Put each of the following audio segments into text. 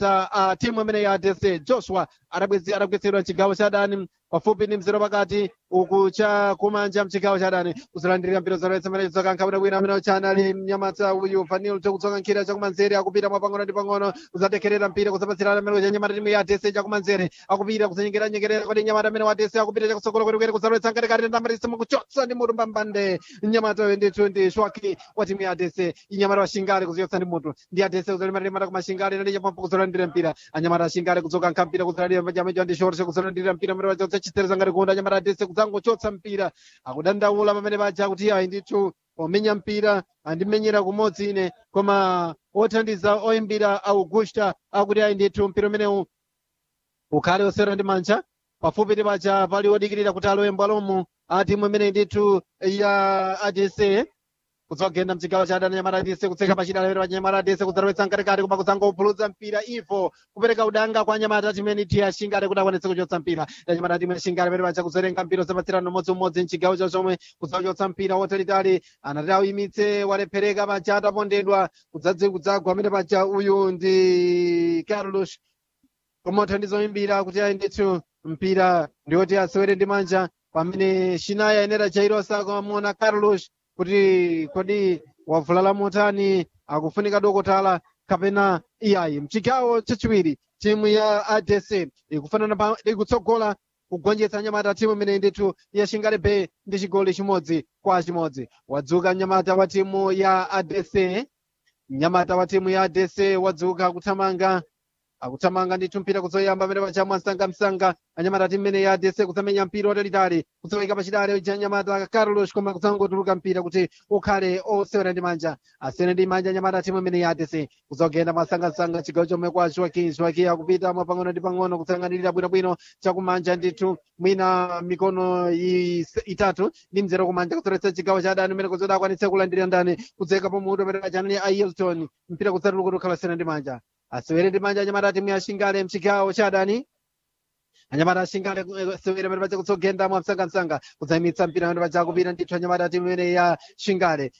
anyamata a timu imene ya ADC Joshua adabwezeredwa chigawo cha adani pafupi ndi mzero pakati uku cha kumanja mchigawo cha adani kuzilandirira mpira zalowetsa mene zokankha bwinobwino amene uchana ali mnyamata uyu Vanil chakudzoka nkhira chakumanzere akupita mwapang'ono ndi pang'ono kuzadekerera mpira kuzapatsirana mmene ucha nyamata timu ya ADC chakumanzere akupita kuzinyengeranyengerera kodi nyamata amene wa ADC akupita chakutsogolo kwenikweni kuzalowetsa nkatikati ndamatisa mukuchotsa ndi mutu mbambande nyamata uyu ndithu ndi Shwaki wa timu ya ADC inyamata wa Shingale kuziyotsa ndi mutu ndi ADC kuzalimata kumashingale ndi chapampo kuzalandira mpira anyamata Shingale kudzoka nkha mpira kuzalandira majamija ndi shorse kuzalandira mpira mmene wachotsa chitereza ngati kuunda anyamata ADC kudzangochotsa mpira akudandaula pamene paja kuti ayi ndithu omenya mpira andimenyera kumodzi ine koma othandiza oyimbira Augusta akuti ayi ndithu mpira umenewu ukhale osera ndi manja pafupi ndi paja pali odikirira kuti alowe mbwalomo a timu imene ndithu ya ADC kudzogenda mchigawo cha adani anyamata ADC kutseka pachidale pamene anyamata ADC kudzalowetsa nkatikati koma kudzangophulutsa mpira ivo kupereka udanga kwa anyamata timene tiya Shingale kuti akwanitse kuchotsa mpira anyamata timene Shingale pamene paja kuzotenga mpira uzapatsirana umodzimodzi mchigawo cha chomwe kudzachotsa mpira wotalitali anati auyimitse walephereka paja atapondedwa kudzagwa amene paja uyu ndi Carlos koma othandiza oyimbira kuti ayi ndithu mpira ndiwoti asewere ndi manja pamene Shinaya Enera Jairosa kamamuona Carlos kuti kodi wavulala motani akufunika dokotala kapena iyayi mchigawo chachiwiri timu ya ADC ikufanana ikutsogola kugonjetsa anyamata timu imene ndithu ya Shingale Bay ndi chigoli chimodzi kwa chimodzi wadzuka anyamata wa timu ya ADC mnyamata wa timu ya ADC wadzuka akuthamanga ndithu mpira kuzoyamba pamene paja msangamsanga anyamata timu imene ya ADC kuzamenya mpira watalitali kuzoyika pachidale cha anyamata Carlos koma kudzangotuluka mpira kuti ukhale osewera ndi manja asewera ndi manja anyamata timu imene ya ADC kuzogenda msangamsanga chigawo chomwe kwa Joaquin akupita mwapang'ono ndi pang'ono kutsanganirira bwinobwino chakumanja ndithu mwina mikono itatu ndi mzero kumanja kuzoletsa chigawo cha adani umene kuzoda akwanitse kulandira ndani kudzeka pamutu pamene paja anali Ailton mpira kudzatuluka kuti ukhala osewera ndi manja asewere ndi manja anyamata timu ya Shingale mchigawo cha adani anyamata Shingale asewere pamene paja kutsogenda mwamsangamsanga kudzayimitsa mpira pamene paja akupita ndithu anyamata timu imene ya Shingale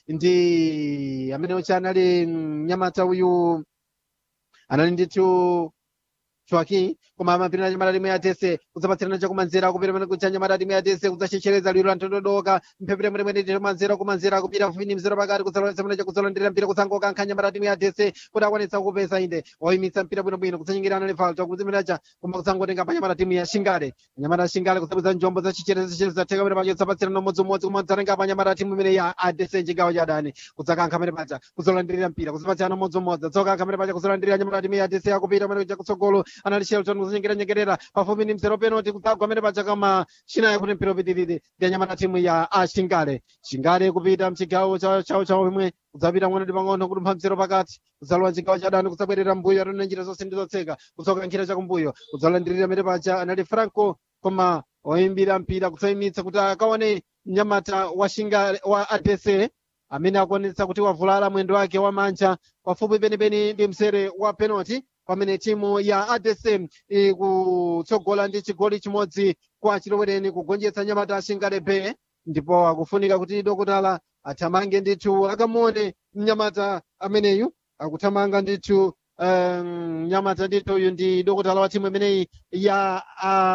ndi amene ucha anali mnyamata uyu anali ndithu Joaquin koma mapira anyamata timu ya ADC kudzapatsirana chakumanzera akupita pamene kucha anyamata timu ya ADC kudzachechereza liro antondodoka mphepete mwene ndithu manzera kumanzera akupita vini mzero pakati kudzalowetsa pamene kuzolandira mpira kudzangokankha anyamata timu ya ADC kuti akwanitsa kupeza inde oyimitsa mpira bwinobwino kudzanyingirana ndi falta kudzimenacha koma kudzangotenga pa anyamata timu ya Shingale anyamata Shingale kudzapeza njombo zachichereza theka pamene paja kudzapatsirana umodzimodzi koma kudzatenga pa anyamata timu imene ya ADC chigawo cha adani kudzakankha pamene paja kuzolandirira mpira kudzapatsirana umodzimodzi dzokankha pamene paja kuzolandirira anyamata timu ya ADC akupita pamene kuja kutsogolo anali Shelton kuzinyengeranyengerera pafupi ndi mzero penalty kudzagwa amene paja kama Shinaya kuti mpira upitirire ndi anyamata timu ya Shingale kupita mchigawo chawo chomwe kudzapita mwana ndi pang'ono kudumpha mzero pakati kudzalowa mchigawo cha adani kudzabwerera mbuyo atone njira zonse ndi zotseka kudzoka nkhira chakumbuyo kudzalandirira amene paja anali Franco koma oyimbira mpira kudzayimitsa kuti akaone mnyamata wa Shingale wa ADC amene akuonetsa kuti wavulala mwendo wake wa manja pafupi penipeni ndi msere wa penalty pamene timu ya ADC ikutsogola ndi chigoli chimodzi kwa chilowereni kugonjetsa anyamata a Shingale Bay ndipo akufunika kuti dokotala athamange ndithu akamuone mnyamata ameneyu akuthamanga ndithu mnyamata ndithu uyu ndi dokotala wa timu imeneyi ya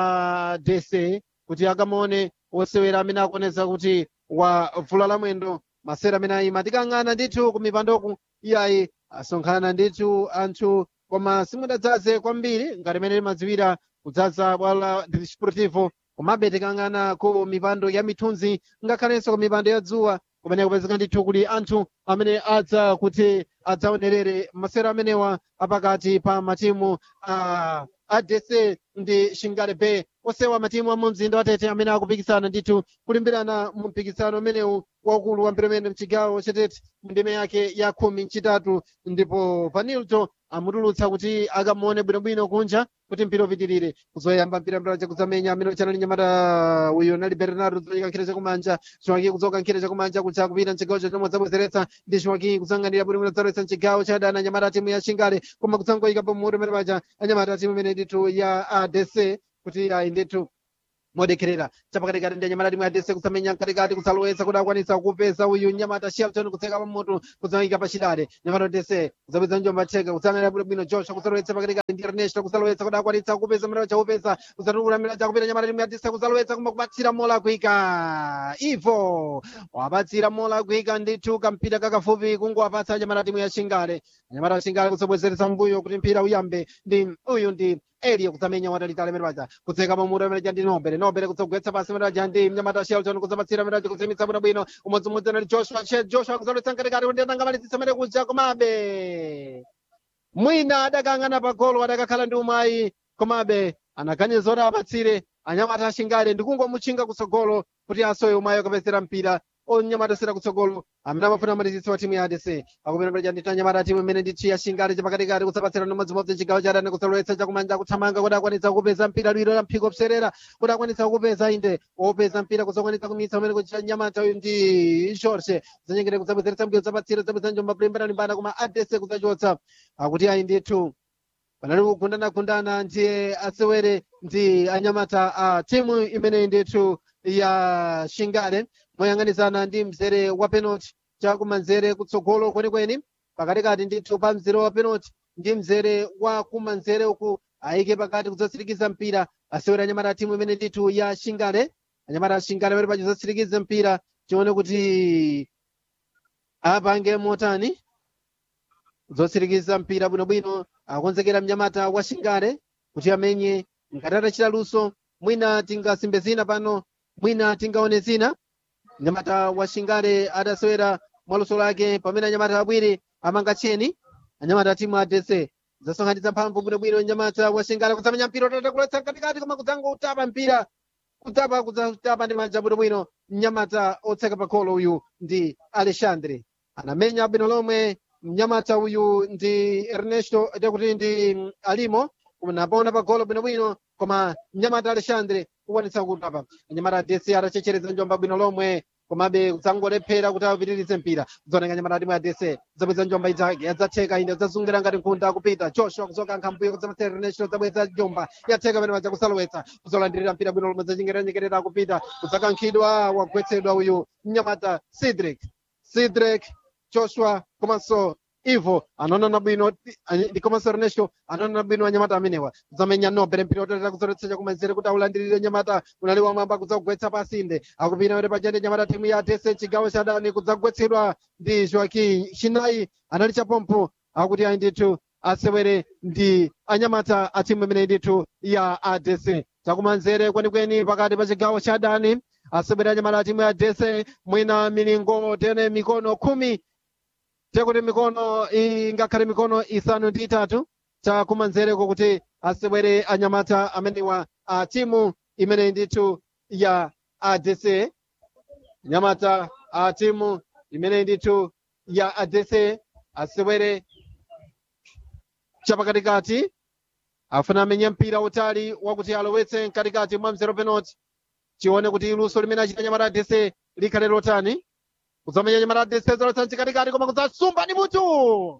ADC kuti akamuone osewera amene akuonetsa kuti wavulala mwendo masera amene ayima tikang'ana ndithu ku mipandoku iyayi asonkhana ndithu anthu koma simudadzaze kwambiri ngati imene limadziwira kudzaza bwalo desportivo komabe tikang'ana ku mipando ya mithunzi ngakhalenso ku mipando ya dzuwa kumene kupezeka ndithu kuli anthu amene adza kuti adzaonerere masera amenewa apakati pa matimu a ADC ndi Shingale Bay osewa matimu a mu mzinda wa Tete amene akupikisana ndithu kulimbirana mu mpikisano umenewu wakulu wa mpira umene mchigawo cha Tete ndime yake ya 13 ndipo Vanilto amutulutsa kuti akamuone bwinobwino kunja kuti mpira upitirire kuzoyamba mpira mbraja kudzamenya amene uchanali nyamata uyo nali Bernardo kuzoyika nkhira chakumanja Joaquin kudzoka nkhira chakumanja kucha kupita mchigawo chomwe zabwezeretsa ndi Joaquin kudzang'anira bwinobwino zaretsa mchigawo cha adani anyamata timu ya Shingale koma kudzangoyika pamutu amene paja anyamata timu imene ndithu ya ADC kuti ayi ndithu modekerera chapakatikati ndi anyamata timwe adese kusamenya mkatikati kusalowetsa kuti akwanisa kupeza uyu nyamata Shelton kutseka pamutu kudzayika pachidale nyamata dese kuzapeza njomba cheka kutsangana bwino Joshua kusalowetsa pakatikati ndi Ernesto kusalowetsa kuti akwanisa kupeza mera chaupeza kusatukula mera chakupita nyamata timwe adese kusalowetsa kuma kubatsira mola kuika Ivo wabatsira mola kuika ndithu kampira kakafupi kungowapatsa nyamata timwe ya Shingale nyamata ya Shingale kusobwezeretsa mbuyo kuti mpira uyambe ndi uyu ndi Elio kutamenya watalitale meraja kutseka pamutu meraja ndi Nobere kutsogwetsa pasi meraja ndi mnyamata Shelton kuzapatsira meraja kuzimitsa bwino umodzi na Joshua kuzalowetsa mkatikati kuti atangamalizitsa mere kuja komabe mwina adakang'ana pa golo adakakhala ndi umayi komabe anaganiza kuti apatsire anyamata Shingale ndikungomutchinga kutsogolo kuti asoye umayi akapezera mpira onyamata sera kutsogolo amene amafuna malizitsi wa timu ya ADC akupita meraja ndi anyamata timu imene ndi ya Shingale chapakatikati kusapatsira nomodzi chigawo cha adani kusalowetsa chakumanja kuthamanga kuti akwanitsa kupeza mpira lwiro la mphiko pserera kuti akwanitsa kupeza inde opeza mpira kuzakwanitsa kumitsa umene kuchita nyamata uyu ndi Jorge zanyengere kuzabwezeretsa mbuyo zapatsira zabweza njomba kulembera limbana koma ADC kuzachotsa akuti ayi ndithu panali kugundana ndiye asewere ndi anyamata a timu imene ndithu ya Shingale moyang'anizana ndi mzere wa penalty chakumanzere kutsogolo kwenikweni pakatikati ndithu pa mzere wa penalty ndi mzere wa kumanzere uku ayike pakati kudzatsirikiza mpira asewera anyamata timu imene ndithu ya Shingale anyamata a Shingale pali pacho kudzatsirikiza mpira tione kuti apange motani kudzatsirikiza mpira bwinobwino akonzekera mnyamata wa Shingale kuti amenye ngati atachita luso mwina tingasimbe zina pano mwina tingaone zina nyamata wa Shingale adasewera mwaluso lake pamene anyamata awiri amanga cheni anyamata timu ADC zasonkhanitsa mphamvu bwinobwino nyamata wa Shingale kusamenya mpira utatakulowetsa katikati koma kudzango utapa mpira kudzatapa ndi manja bwinobwino mnyamata otseka pa kholo uyu ndi Alexandre anamenya bwino lomwe mnyamata uyu ndi Ernesto kuti ndi Alimo unapona pa golo bwinobwino koma mnyamata Alexandre kuwanitsa kutapa anyamata ADC atachechereza njomba bwino lomwe komabe kudzangolephera kuti apitirize mpira kudzoneka anyamata timu ya ADC zabweza njomba idzake yadzatheka inde kudzazungira ngati nkhunda kupita Joshua kuzokankha mbuyo kudzapatsa Ernesto zabweza njomba yatheka pamene paja kusalowetsa kuzolandirira mpira bwino lomwe zachengerera kupita kudzakankhidwa wagwetsedwa uyu mnyamata Cedric Joshua komanso Ivo anonana bwino ndikomanso Ernesto anonana bwino anyamata amenewa zamenya Nobere mpira utotera kuzoletsa kumanzere kuti aulandirire nyamata unali wamwamba kudzagwetsa pasinde akupita pamene pajende nyamata timu ya ADC chigawo cha adani kudzagwetsedwa ndi Joaquim Chinayi anali chapompo akuti ayi ndithu asewere ndi anyamata a timu imene ndithu ya ADC chakumanzere kwenikweni pakati pa chigawo cha adani asewere anyamata a timu ya ADC mwina milingo tene mikono 10 tekuti mikono ingakhale mikono isanu ndi itatu chakumanzereko kuti asewere anyamata amenewa a timu imene ndithu ya ADC anyamata a timu imene ndithu ya ADC asewere chapakatikati afuna amenye mpira utali wakuti alowetse mkatikati mwa mzero penalty tione kuti luso limene achita anyamata ADC likhale lotani kuzamenya nyamata ADC zalotsa chikatikati koma kudzasumba ndi mutu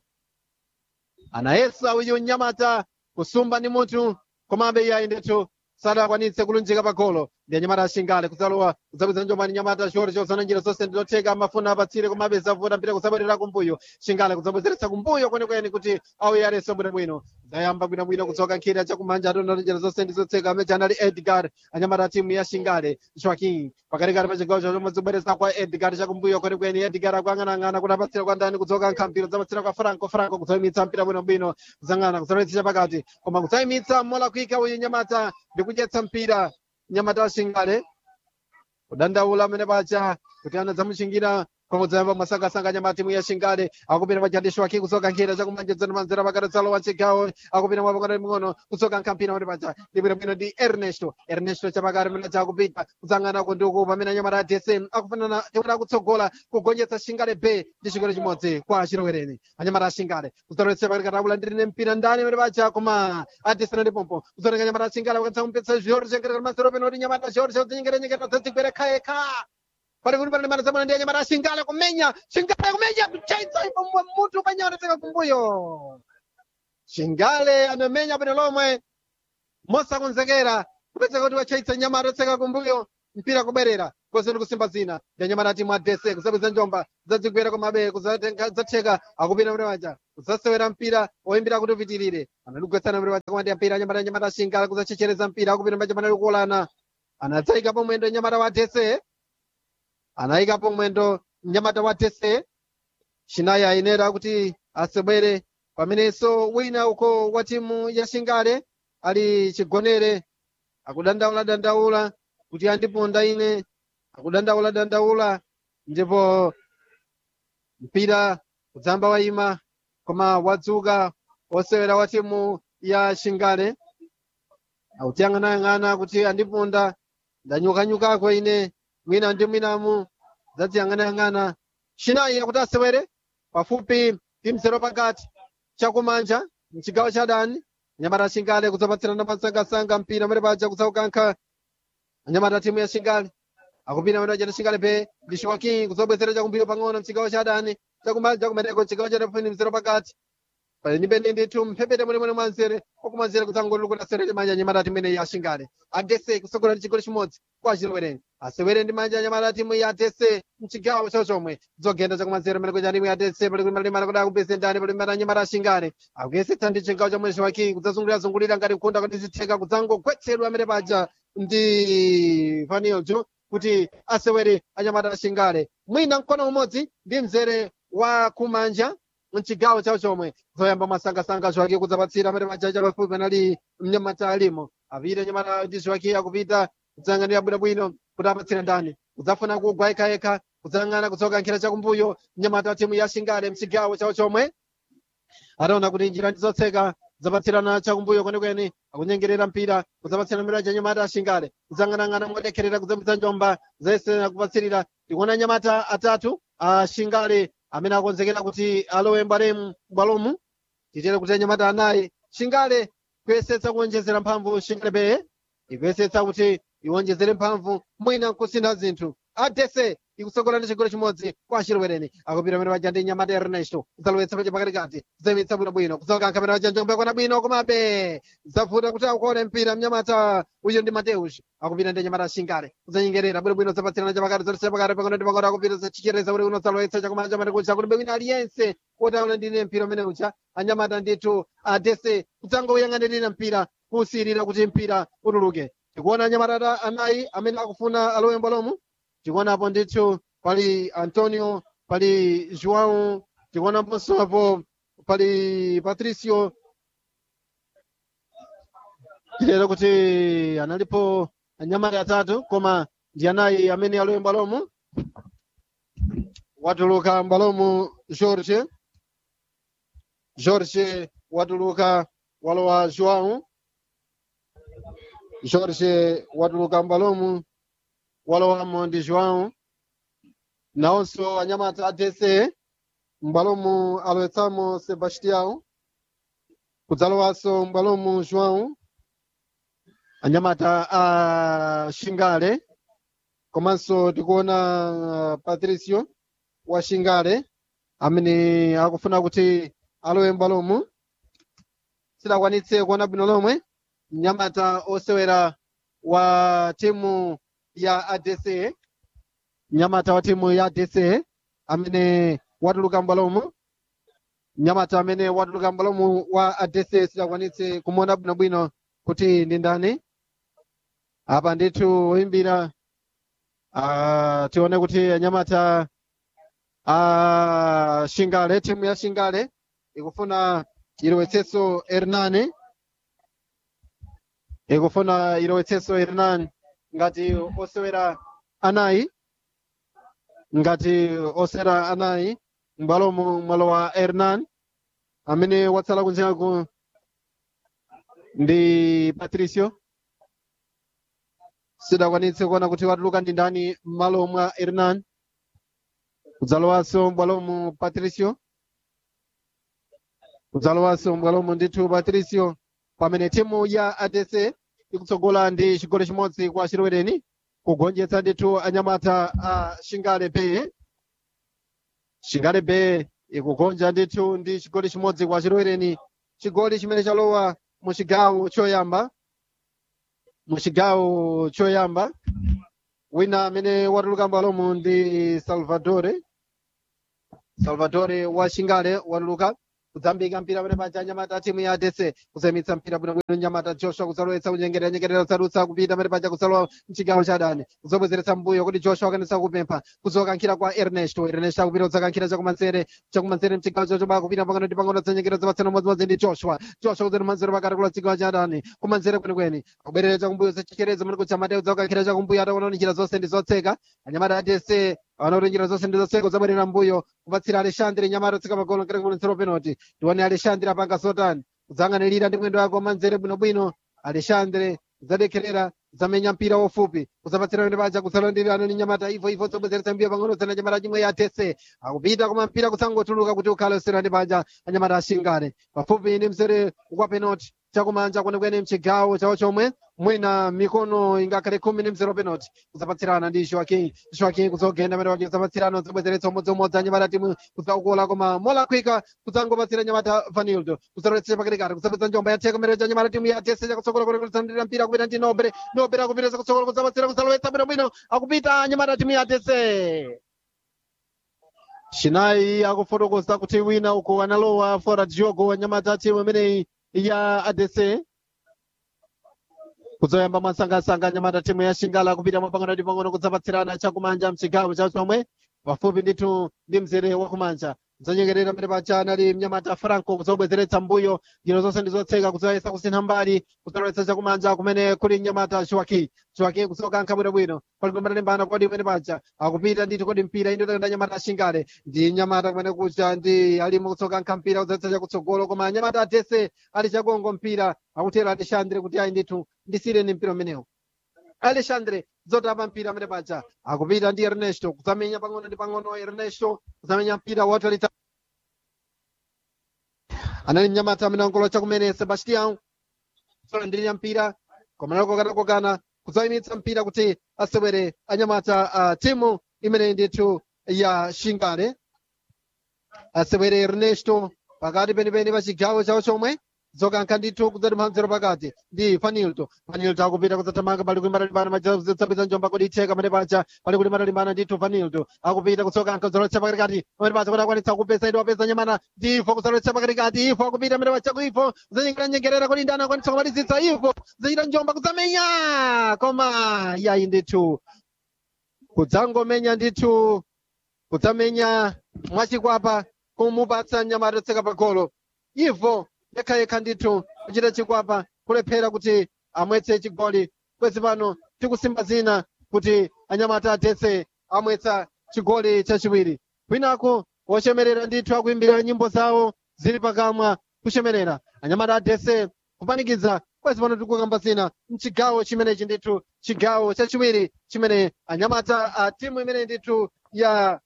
anayesa uyu nyamata kusumba ndi mutu komabe iye ndithu sadakwanitse kulunjika pa golo ndi anyamata a Shingale kudzalowa kudzabweza njomba ndi nyamata Jorge ozana njira zonse ndizotheka amafuna apatsire komabe zavuta mpira kudzabwerera kumbuyo Shingale kudzabwezeretsa kumbuyo kwenikweni kuti auyareso bwinobwino zayamba bwinobwino kudzoka nkhira chakumanja atona njira zonse ndizotheka amene anali Edgar anyamata a timu ya Shingale Joaquim pakatikati pa chigawo chomwe zibwereza kwa Edgar chakumbuyo kwenikweni Edgar akuyang'anang'ana kuti apatsire kwa ndani kudzoka nkhampiro zapatsira kwa Franco kudzayimitsa mpira bwinobwino kuzang'ana kudzalowetsa pakati koma kudzayimitsa mola kuika uyu nyamata ndikudyetsa mpira nyamata a Shingale kudandaula amene pacha kuti anadzamuchingira pakudzayamba masangasanga nyamata timu ya Shingale akupita pachandishwa aki kusoka nkhira chakumanjedzana manzera pakati tsalowa chigawo akupita mwapakati mng'ono kusoka nkampina kuti pacha ndibwinobwino ndi Ernesto chapakati mene chakupita kudzang'anako ndiku pamene anyamata ADC akufanana tikuti akutsogola kugonjetsa Shingale Bay ndi chigoli chimodzi kwa chilowereni anyamata a Shingale kudzalowetsa pakati aulandirire mpira ndani mene pacha koma ADC ndipompo kudzoneka anyamata a Shingale akatsa kumpetsa Jorge chengerera masero peno kuti nyamata Jorge udzinyengeranyengera dzadzigwera khayekha pali kuti pali manazamana ndi anyamata a Shingale kumenya kuchaitsa mutu panyaoneteka kumbuyo Shingale amemenya bwino lomwe mosakonzekera kupeza kuti wachaitsa nyamata otseka kumbuyo mpira kubwerera kweseni kusimba zina ndi nyamata timu adese kusabwiza njomba zadzigwera kumabe zatheka akupita mure waja kuzasewera mpira oyimbira kuti upitirire analigwetsana mure waja komandi mpira nyamata ashingale kuzachechereza mpira akupita mbaja manali kuolana anadzayikapo mwendo nyamata wa adese anayikapo mwendo nyamata wa adese chinayi ayenera kuti asewere pamenenso wina uko wa timu ya shingale ali chigonere akudandaula kuti andiponda ine akudandaula ndipo mpira kudzamba wayima koma wadzuka osewera wa timu ya shingale akutiyang'anayang'ana kuti andiponda ndanyukanyukako ine mwina ndi mwinamu zadziyang'anayang'ana chinayi akuti asewere pafupi timzero pakati chakumanja mchigawo cha dani nyamata shingale kudzapatsirana masangasanga mpira mare paja kudzaukankha anyamata timu ya shingale akupita mare paja shingale pe ndi Joaquim kudzabwezera chakumbiro pang'ono mchigawo cha dani chakumanja kumeneko chigawo cha dani mzero pakati pali ndi ndithu mphepete mwenemwene mwanzere okumanzere kudzangolukuna serere manja nyamata timu ya shingale adese kusogola ndi chigoli chimodzi kwa chilowere asewere ndi manja nyamata timu ya adese mchigawo chomwe dzogenda chakumanzere mene kuja timu ya adese pali kulimana kuda kupezendani pali mata nyamata shingale akuyesetsa ndi chigawo chomwe Joaquim kudzazungulira ngati kunda kuti zitheka kudzangogwetsedwa amene paja ndi Vaniljo kuti asewere anyamata shingale mwina mkono umodzi ndi mzere wa kumanja mchigawo chawo chomwe zoyamba masangasanga Joaquim kudzapatsira amene majaja pafupi anali mnyamata alimo apita nyamata ndi Joaquim akupita kudzayang'anira bwinobwino kuti apatsire ndani kudzafuna kugwa yekha kudzayang'ana kudzokankhira chakumbuyo mnyamata wa timu ya shingale mchigawo chawo chomwe ataona kuti njira ndi zotseka zapatsirana chakumbuyo kwenikweni akunyengerera mpira kudzapatsirana miraja nyamata ashingale kudzang'anang'ana modekherera kudzapitsa njomba zayesera kupatsirira tikuona nyamata atatu ashingale amene akonzekera kuti alowe mbwalomu titere kuti anyamata anayi shingale kuyesetsa kuonjezera mphamvu shingale beye ikuyesetsa kuti iwonjezere mphamvu mwina nkusintha zinthu adese ikusogola ndi chigoli chimodzi kwa chilowere akupita mene paja ndi nyamata Ernesto kudzalowetsa paja pakatikati kudzayimitsa bwinobwino kudzokankha mene paja njomba yakwana bwino komabe zavuta kuti akuone mpira mnyamata uyo ndi Mateus akupita ndi nyamata shingale kudzanyengerera bwinobwino zapatsirana chapakati zoletsa pakati pang'ono ndi pang'ono akupita zachichereza kuti unodzalowetsa chakumanja mene kucha kuti wina aliyense wotaona ndine mpira umene ucha anyamata ndithu adese kudzangoyang'anirira mpira kusirira kuti mpira utuluke tikuona anyamata anayi amene akufuna alowe mbwalomu tikuonapo ndithu pali Antonio pali João tikuonaponso apo pali Patricio lero kuti analipo anyamata atatu koma ndi anayi amene alowe mbwalomu watuluka mbwalomu Jorge watuluka walowa João Jorge watuluka mbwalomu walowamo ndi João nawonso anyamata adese mbwalomu alowetsamo Sebastião kudzalowanso mbwalomu João anyamata a shingale komanso tikuona Patricio wa shingale amene akufuna kuti alowe mbwalomu sidakwanitse kuona bwino lomwe mnyamata osewera wa timu ya ADC mnyamata wa timu ya ADC amene watuluka mbwalomu mnyamata amene watuluka mbwalomu wa ADC sidakwanitse kumuona bwinobwino kuti ndi ndani apa ndithu oyimbira tione kuti anyamata shingale timu ya shingale ikufuna ilowetseso Hernani ikufuna ilowetseso Hernani ngati osewera anayi mbwalomu mwalowa Hernan amene watsala kunjaku ndi Patricio sidakwanitse kuona kuti watuluka ndi ndani m'malo mwa Hernan kudzalowanso mbwalomu Patricio kudzalowanso mbwalomu ndithu Patricio pamene timu ya ADC ikutsogola ndi chigoli chimodzi kwa chilowere kugonjetsa ndithu anyamata a shingale beye ikugonja ndithu ndi chigoli chimodzi kwa chilowere chigoli chimene chalowa mu chigawo choyamba mu chigawo choyamba. Wina amene watuluka mbalomo ndi Salvatore wa Shingale watuluka kuzambika mpira pene paja anyamata timu ya ADC kuzemitsa mpira bwino nyamata Joshua kuzalowetsa kunyengerera kuzalutsa kupita pene paja kuzalowa mchigawo cha adani kuzobwezeretsa mbuyo kuti Joshua akanisa kupempha kuzokankhira kwa Ernesto akupita kuzakankhira chakumanzere mchigawo chochobaa kupita pangano ndi pangano zanyengerera zapatsana umodzi ndi Joshua kuzera manzere pakati kula chigawo cha adani kumanzere kwenikweni akubwerera chakumbuyo zachichereza mene kuti Amadeo zakukankhira chakumbuyo ataona njira zonse ndi zotseka anyamata ADC anaona njira zonse ndi zotseka zabwerera mbuyo kupatsira Alexandre nyamata tsika magolo ngere kumunitsiro penalty tione Alexandre apanga zotani kuzang'anirira ndi mwendo wako manzere bwinobwino Alexandre zadekherera zamenya mpira wofupi kuzapatsira mwendo paja kusalondirana ndi nyamata ivo zobwezeretsa mbiyo pang'ono zana nyamata chimwe ya ADC akupita koma mpira kusangotuluka kuti ukhale usera ndi paja anyamata ashingale pafupi ndi mzere wa penalty chakumanja kwenikweni mchigawo chawo chomwe mwina mikono ingakhale 10 ndi mzero penalty kuzapatsirana ndi Joaquim kuzogenda mene kuzapatsirana zobwezeretsa umodzi anyamata timu kuzakukola koma molakwika kuzangopatsira nyamata Vanildo kuzalowetsa pakatikati kuzapeza njomba yatheka mene nyamata timu ya ADC chakutsogolo kulandira mpira kupita ndi Nobre akupita chakutsogolo kuzapatsira kuzalowetsa bwinobwino akupita nyamata timu ya ADC Shinai akufotokoza kuti wina uko analowa fora Diogo anyamata timu imeneyi ya ADC kuzoyamba mwasangasanga nyamata timu ya Shingale kupita mapangano ndi pang'ono kudzapatsirana chakumanja mchigawo cha chomwe pafupi ndithu ndi mzere wakumanja zanyengerera pene paja anali mnyamata Franco kuzobwezeretsa mbuyo njira zonse ndi zotseka kuzoyesa kusintha mbali kuzalowetsa chakumanja kumene kuli mnyamata Joaquim kuzokankha bwinobwino palimbana kodi pene paja akupita ndithu kodi mpira indotenda nyamata Shingale ndi nyamata kumene kuja ndi alimo kuzokankha mpira kuzalowetsa chakutsogolo koma nyamata ADC ali chagongo mpira akutera Alexandre kuti ayi ndithu ndisireni mpira umenewu Alexandre zotapa mpira amene paja akupita ndi Ernesto kuzamenya pang'ono ndi pang'ono Ernesto kuzamenya mpira watolita anali mnyamata amene angolo chakumene Sebastian solandirira mpira koma nakokana kuzayimitsa mpira kuti asewere anyamata timu imene ndithu ya Shingale asewere Ernesto pakati penipeni pa chigawo chawo chomwe zokankha ndithu kudzati mhanzero pakati ndi Vanildo akupita kuzathamanga pali kuti matalimbana mazapeza njomba kodi itheka pamene paja pali kuti matalimbana ndithu Vanildo akupita kuzokankha kuzalowetsa pakatikati pamene paja kuti akwanitsa kupesa ndi wapeza nyamata ndifo kuzalowetsa pakatikati ifo akupita pamene paja kuifo kuzanyengerera kodi ndani akwanitsa kumalizitsa ifo zachita njomba kuzamenya koma yayi ndithu kudzangomenya ndithu kudzamenya mwachikwapa kumupatsa nyamata tseka pagolo ifo yekha ndithu kuchita chikwapa kulephera kuti amwetse chigoli kwezi pano tikusimba zina kuti anyamata ADC amwetsa chigoli chachiwiri kwinako wochemerera ndithu akuimbira nyimbo zawo zili pakamwa kuchemerera anyamata ADC kupanikiza kwezi pano tikukamba zina mchigawo chimenechi ndithu chigawo chachiwiri chimene anyamata timu imene ndithu ya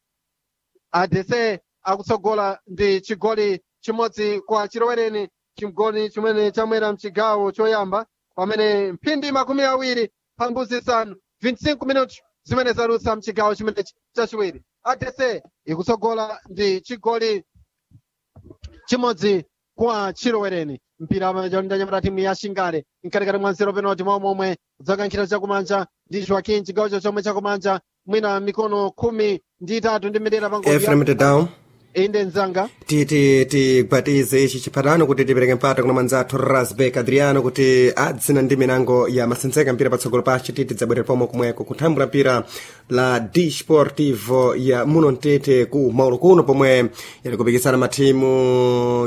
ADC akutsogola ndi chigoli chimodzi kwa chilowereni chigoli chimene chamwera mchigawo choyamba pamene mphindi 20 pa mbuzi 5 25 minuti zimene zadutsa mchigawo chimene chachiwiri ADC ikutsogola ndi chigoli chimodzi kwa chilowereni mpira amene nyamata timu ya Shingale mkatikati mwa nzero penalty momwe zakankhira chakumanja ndi Joaquim chigawo chomwe chakumanja mwina mikono 13 ndi medera pangodi inde nzanga tigwatize ichi chipatano kuti tipereke mpata kuna manzathu Rasbek Adriano kuti adzina ndi minango ya masenzeka mpira patsogolo pace tidzabwerera pomwe kumweko kuthambula mpira la Desportivo ya muno Mtete ku Maulo kuno pomwe yali kupikisana matimu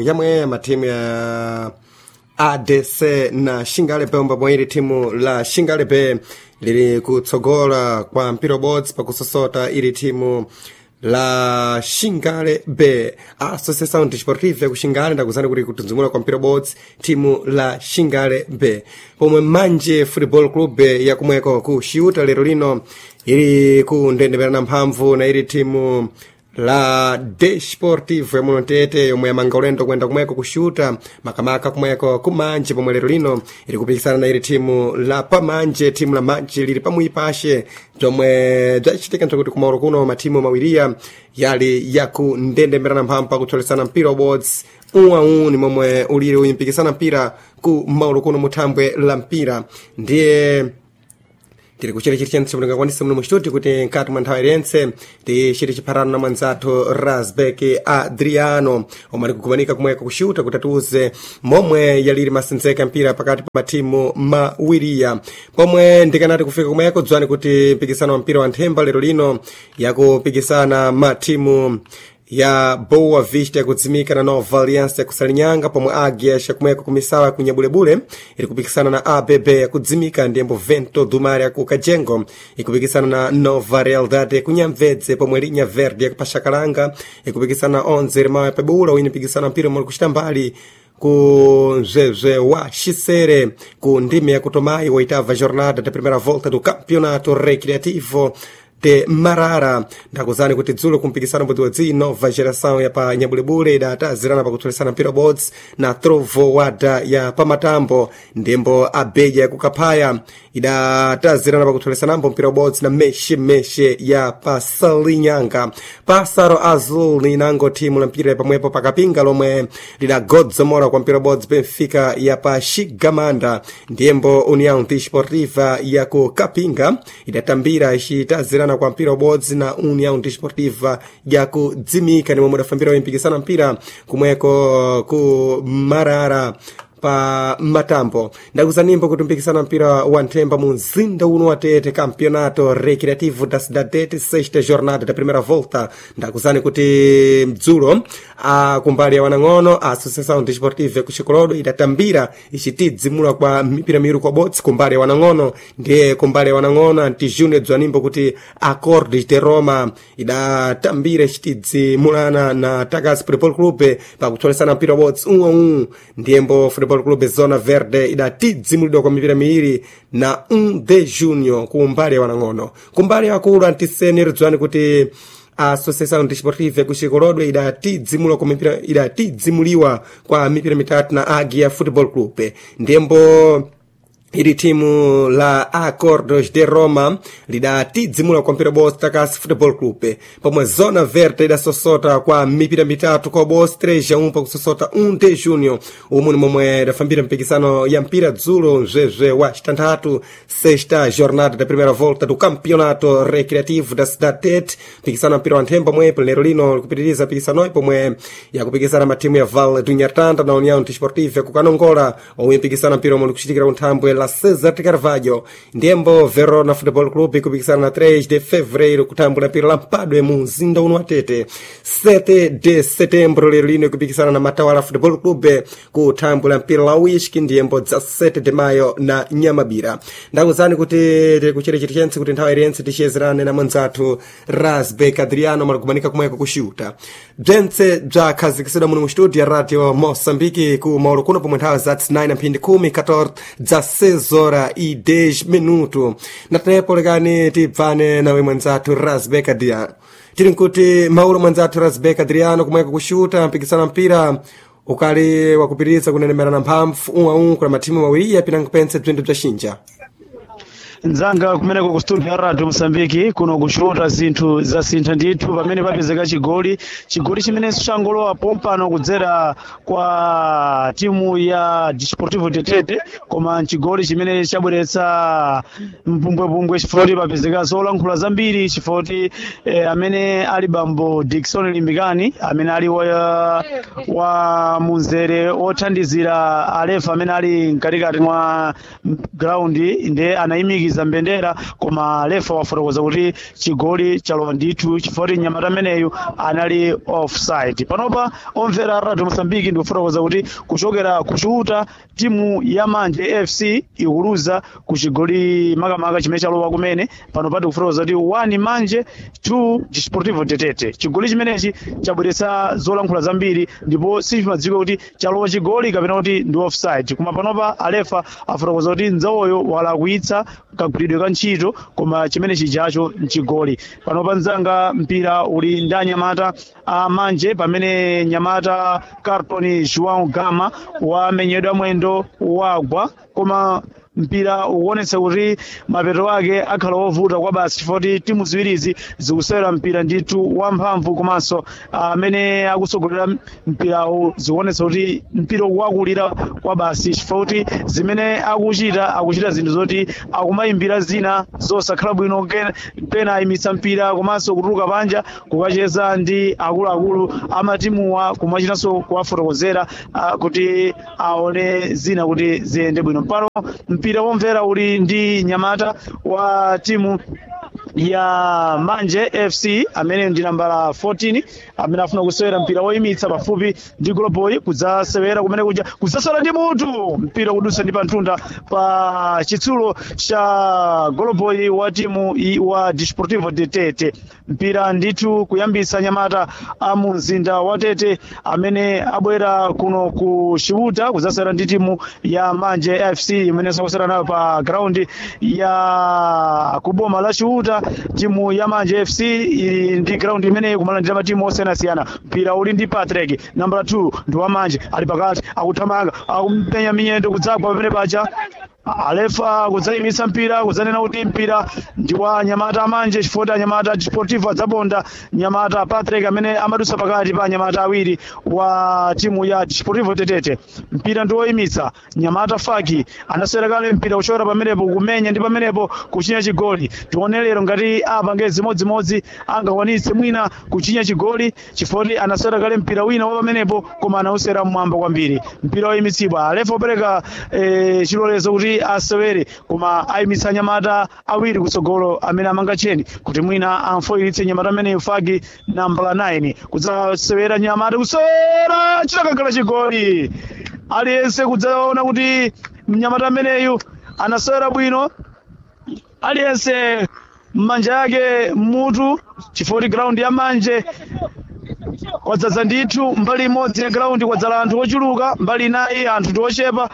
ya ADC na Shingale Bay pomwe ili timu la Shingale Bay lili kutsogola kwa mpira bots pakusosota ili timu la Shingale Bay Associação Desportiva ku Shingale ndakuzana kuti kutunzumula kwa mpira bots timu la Shingale Bay pomwe Manje Football Club ya kumweko ku Xiuta lero lino ili ku ndendemera na mphamvu na ili timu la Desportivo yamuno Tete yomwe yamanga ulendo kuyenda kumweko kushuta makamaka kumweko kumanje pomwe lero lino ili kupikisana na ili timu la pamanje. Timu la manje lili pamuyipashe zomwe bzachitika nzakuti kumaolo kuno matimu mawiriya yali yakundendemberana mphampa kutsolesana mpira wabots ni momwe ulili uyimpikisana mpira ku maolo kuno muthambwe la mpira. Ndiye tiri kuchira chiri chentse mulunga kwanisa muno mustudio kuti nkati mwa nthawi irense tichiri chipharano na mwanzathu Razbek Adriano omwe ali kugumanika kumweko kushuta kuti atiuze momwe yaliri masenzeka mpira pakati pa matimu mawiriya. Pomwe ndikanati kufika kumweko dzwani kuti mpikisano wa mpira wa nthemba lero lino yakupikisana matimu ya Boa Vista yakudzimika na Nova Aliança yakusalinyanga, pomwe Águia kumweko kumisawa kunyabulebule ili kupikisana na ABB yakudzimika, ndiyembo Vento do Mar yakukajengo ikupikisana na Nova Realidade kunyamvedze, pomwe Linha Verde yakupashakalanga ikupikisana na 11 Irmão yapebula uine pikisana mpira mwa kuchita mbali ku Zezé wa Xisere ku ndime yakutomayi oitava jornada da primeira volta do Campeonato Recreativo de Marara. Ndakuzani kuti dzulo kumpikisana mbodzi nova geração ya pa nyabulebule idatazirana pakutulesana mpira bots na Trovo wada ya pamatambo, ndembo Abeja ya kukapaya idatazirana pakutulesana mpira bots na meshe ya pasalinyanga. Pasaro Azul ni nango timu la mpira pamwepo pakapinga lomwe lidagodzomora kwa mpira bots Benfica ya pa Xigamanda, ndembo União Desportiva ya kukapinga idatambira ishitazirana kwa mpira bods na União Desportiva ya kudzimika, ni momwe dafambira wimpikisana mpira kumweko ku Marara pa matambo. Ndakuzanimbo kuti mpikisana mpira wa nthemba mu mzinda uno wa Tete, Campeonato Recreativo da Cidade, sexta jornada da primeira volta. Ndakuzani kuti mdzulo kumbali ya wanang'ono Associação Desportiva kuchikolodo idatambira ichitidzimula kwa mipira miru kwa bots kumbali ya wanang'ono. Ndiye kumbali ya wanang'ono antijune dzwanimbo kuti Acordes de Roma idatambira ichitidzimulana na Tagas Football Club pa kutolesana mpira bots ndiyembo Football Club Zona Verde idatidzimulidwa kwa mipira miiri na 1 de junho kumbali ya wanang'ono. Kumbali ya wakulu antiseni ridzwani kuti Associação Desportiva ya kuchikorodwe idatidzimuliwa kwa mipira mitatu na Águia Football Club. Ndembo ili timu la Acordos de Roma lidatidzimula kwa mpira boss Takas Football Club, pomwe Zona Verde idasosota kwa mipira mitatu kwa boss 3-1 pa kusosota 1 de junho. Umuni momwe dafambira mpikisano ya mpira dzulo mzwezwe wa chitantatu sexta jornada da primeira volta do Campeonato Recreativo da Cidade Tete. Mpikisano mpira wa nthemba mwepo lero lino kupitiriza mpikisano pomwe yakupikisana matimu ya Val do Nyartanda na União Desportiva kukanongola omwe mpikisano mpira omwe kuchitikira kuntambwe la César Carvalho. Ndembo Verona Football Club ikupikisana na 3 de fevereiro kutambula mpira lampadwe mu mzinda uno wa Tete. 7 de setembro lero lino ikupikisana na Matawala Football Club kutambula mpira la Wishki, ndembo 7 de maio na Nyamabira. Ndakuzani kuti kuchira chiti chense kuti nthawi irense tichezerane na mwanzathu Razbek Adriano malikumanika kumweko kushuta. Bzentse bzakhazikitsidwa muno mu studio ya Radio Moçambique ku maolo kuno pomwe nthawi za 9:10 za 6:10. Natepo lekani tibvane nawe mwanzathu Razbek Adriano. Tiri nkuti maolo mwanzathu Razbek Adriano kumweko kushuta mpikisana mpira ukali wakupitiriza kunenemerana mphamvu kuna matimu mawiriya pinankupense bzinthu bzaxinja. Nzanga kumeneko ku studio ya Radio Moçambique kuno kushuta zinthu zasintha ndithu pamene papezeka chigoli chimenenso changolowa pompano kudzera kwa timu ya Desportivo de Tete, koma chigoli chimene chabweretsa mpumbwepumbwe chifoti papezeka zolankhula zambiri chifoti amene ali bambo Dickson Limbikani amene ali wa munzere othandizira alefa amene ali mkatikati mwa ground nde anayimikiza mbendera, koma lefa wafotokoza kuti chigoli chalowa ndithu chifoti nyamata ameneyo anali offside. Panopa omvera Radio Moçambique ndikufotokoza kuti kuchokera kushuta timu ya Manje FC ikuluza ku chigoli makamaka chimene chalowa kumene panopa ndikufotokoza kuti 1 Manje 2 Desportivo de Tete. Chigoli chimenechi chabweretsa zolankhula zambiri ndipo sichimadziwika kuti chalowa chigoli kapena kuti ndi offside, koma panopa alefa afotokoza kuti nzawoyo walakwitsa kagwiridwe ka ntchito koma chimene chijacho mchigoli. Pano panzanga mpira uli ndi anyamata amanje pamene nyamata Carton João Gama wamenyedwa mwendo wagwa koma mpira uonetsa kuti mapeto ake akhala ovuta kwa basi chifukwa timu ziwirizi zikusewera mpira ndithu wamphamvu komanso amene akusogolera mpira zikuonetsa kuti mpira wakulira kwa basi chifukwa zimene akuchita zinthu zoti akumayimbira zina zosakhala bwino pena ayimitsa mpira komanso kutuluka panja kukacheza ndi akuluakulu amatimuwa kumachitanso kuwafotokozera kuti aone zina kuti ziyende bwino. Pano mpira womvera uli ndi nyamata wa timu ya Manje FC amene ndi nambala 14 amene afuna kusewera mpira woyimitsa pafupi ndi Goloboy kudzasewera kumene kuja kudzasewera ndi mutu mpira kudutsa ndi pantunda pa chitsulo cha Goloboy wa timu wa Desportivo de Tete. Mpira ndithu kuyambitsa nyamata a mu mzinda wa Tete amene abwera kuno ku Chiuta kudzasewera ndi timu ya Manje FC imene sakusewera nayo pa ground ya kuboma la Chiuta. Timu ya Manje FC ndi ground imene kumalandira matimu osiyanasiyana. Mpira uli ndi Patrick nambala 2 ndi wa Manje ali pakati akuthamanga akumpenya miyendo kudzagwa pamene paja alefa kudzayimitsa mpira kudzanena kuti mpira ndi wa nyamata amanje chifukwa nyamata Desportivo adzabonda nyamata Patrick amene amadusa pakati pa nyamata awiri wa timu ya Desportivo Tete. Mpira ndi woyimitsa nyamata Faki anasewera kale mpira kuchokera pamenepo kumenya ndi pamenepo kuchinya chigoli. Tione lero ngati apange zimodzimodzi angakwanitse mwina kuchinya chigoli chifukwa anasewera kale mpira wina wa pamenepo koma anausera mmwamba kwambiri. Mpira woyimitsidwa alefa opereka chilolezo kuti asewere koma ayimitsa nyamata awiri kutsogolo amene amanga cheni kuti mwina amfoyiritse nyamata amene Fagi nambala 9 kudzasewera nyamata kusewera chitakagala chigoli. Aliyense kudzaona kuti mnyamata ameneyu anasewera bwino, aliyense mmanja yake mutu chifukwa ground ya Manje kwadzaza ndithu mbali imodzi ya ground kwadzala anthu ochuluka, mbali inayi anthu ndi ochepa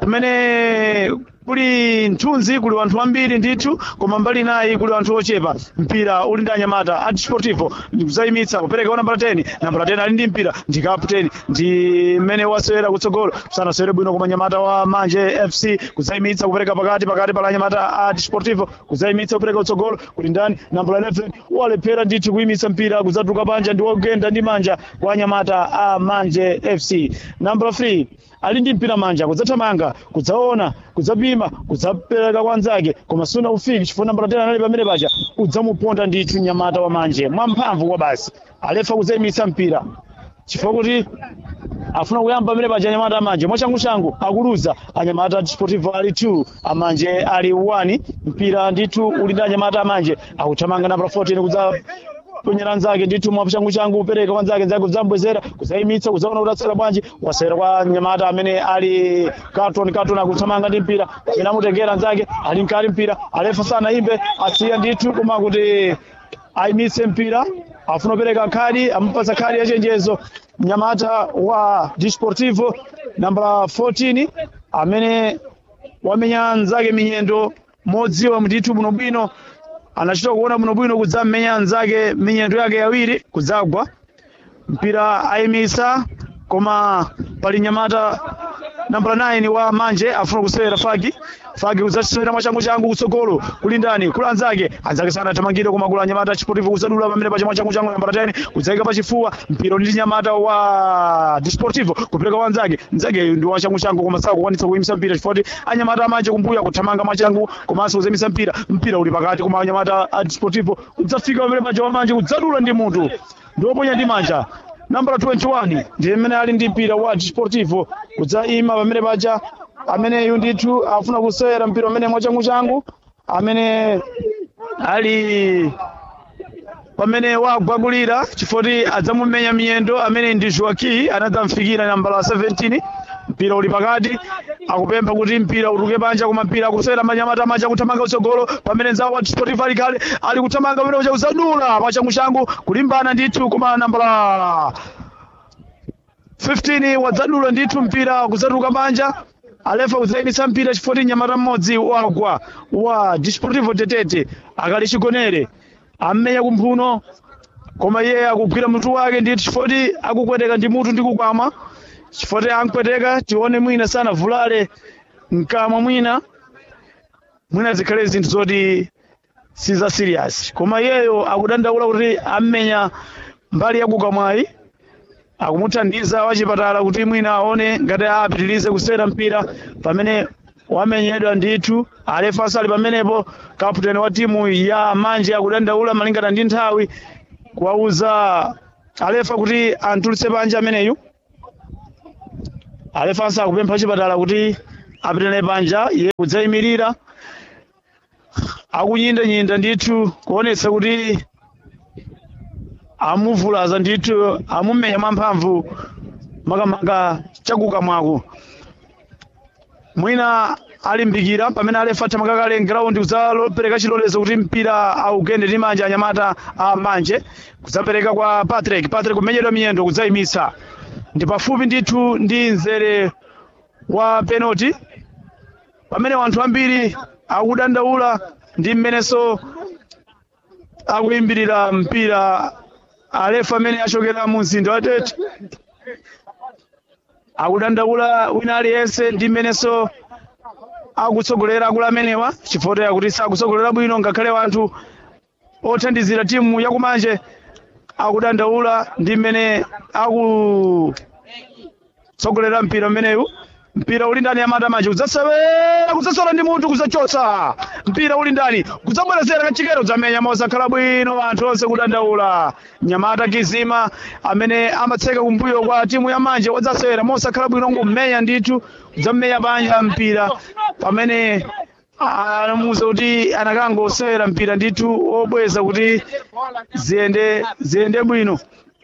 kumene kuli nthunzi kuli anthu ambiri ndithu koma mbali inayi kuli anthu ochepa. Mpira uli ndi anyamata a Desportivo ndikuzayimitsa kupereka kwa nambala 10. Nambala 10 ali ndi mpira ndi captain ndi mmene wasewera kutsogolo sanasewere bwino koma nyamata wa Manje FC kuzayimitsa kupereka pakati pala nyamata a Desportivo kuzayimitsa kupereka kutsogolo kuli ndani nambala 11 walephera ndithu kuyimitsa mpira kudzatuluka panja ndi wogenda ndi manja kwa nyamata a Manje FC. Nambala 3 ali ndi mpira manja kudzathamanga kudzaona kudzapima kudzapereka kwa anzake koma suna ufiki chifukwa nambala 10 anali pamene paja kudzamuponda ndithu nyamata wa Manje mwamphamvu kwa basi alefa kudzayimitsa mpira chifukwa kuti afuna kuyamba pamene paja nyamata amanje mwachangu akuluza anyamata Desportivo ali 2 amanje ali 1. Mpira ndithu uli ndi anyamata amanje akuthamanga nambala 14 kudza kunyera nzake ndithu mwachangu upereka kwa nzake kudzambwezera kudzayimitsa kudzaona kuti atsera bwanji wasera kwa nyamata amene ali Carton akuthamanga ndi mpira inamutengera nzake ali nkali mpira alefa sana imbe asiya ndithu koma kuti ayimitse mpira afuna kupereka khadi amupatsa khadi yachenjezo nyamata wa Desportivo nambala 14 amene wamenya nzake minyendo modziwa ndithu bwinobwino anachita kuona bwinobwino kudzamenya anzake minyendo yake yawiri kudzagwa. Mpira ayimitsa koma pali nyamata nambala 9 wa Manje afuna kusewera Fagi kudzasewera mwachangu kutsogolo kuli ndani kula anzake sana tamangire koma kula nyamata Desportivo kudzadula pamene pa mwachangu nambala 10 kudzayika pa chifuwa. Mpira ndi nyamata wa Desportivo kupereka kwa nzake ndi wachangu koma sakukwanitsa kuyimitsa mpira chifukwa anyamata amanje kumbuya kuthamanga mwachangu komanso kuzemitsa mpira uli pakati koma anyamata a Desportivo kudzafika pamene paja wa Manje kudzadula ndi mutu ndioponya ndi manja. Nambala 21 ndi amene ali ndi mpira wa Desportivo kudzayima pamene paja ameneyu ndithu afuna kusewera mpira amene mwachangu amene ali pamene wagwagulira chifukwa adzamumenya miyendo amene ndi Joaquim anadzamfikira nambala 17. Mpira uli pakati akupempha kuti mpira utuluke panja koma mpira akusewera manyamata amanja kuthamanga kutsogolo pamene nzawo wa Desportivo ali kuthamanga pamene ucha kuzadula mwachangu kulimbana ndithu koma nambala 15 wadzadula ndithu mpira kuzatuluka panja alefa kudzayimitsa mpira chifukwa nyamata mmodzi wagwa wa Desportivo Tetete akali chigonere amenya kumphuno koma iye akugwira mutu wake ndi chifukwa akupweteka ndi mutu ndi kukwama chifukwa ankupweteka tione mwina sana vulale mkamwa mwina zikhale zinthu zoti siza serious koma iyeyo akudandaula kuti amenya mbali yakukamwayi akumuthandiza wachipatala kuti mwina aone ngati apitirize kusewera mpira pamene wamenyedwa ndithu. Alefa ali pamenepo, kaputeni wa timu ya Manje akudandaula malingana ndi nthawi kuwauza Alefa kuti antulutse panja ameneyu. Alefa akupempha chipatala kuti apitene panja iye kudzayimirira akunyinda ndithu kuonetsa kuti amuvulaza ndithu amumenya mwamphamvu makamaka chakukamwako. Mwina alimbikira pamene Alefa tamakakale ground kudzapereka chilolezo kuti mpira augende ndi manja anyamata a Manje kudzapereka kwa Patrick kumenyedwa miyendo kudzayimitsa ndi pafupi ndithu ndi nzere wa penalty pamene wanthu ambiri akudandaula ndi mmeneso akuyimbirira mpira. Alefa amene achokera mu mzinda wa Tete akudandaula wina aliyense ndi mmeneso akutsogolera akulu amenewa chifukwa yakuti sakutsogolera bwino ngakhale wanthu othandizira timu yakumanje akudandaula ndi mmene akutsogolera mpira mmeneyu. Mpira uli ndani ya Mata Manje kudzasola ndi munthu kudzachotsa mpira uli ndani kudzabwerezera kachikero dzamenya mosakhala bwino anthu onse kudandaula. Nyamata Kizima amene amatseka kumbuyo kwa timu ya Manje wadzasewera mosakhala bwino ngumenya ndithu kudzamenya panja mpira pamene anamuwuza kuti anakangosewera mpira ndithu obweza kuti ziyende bwino.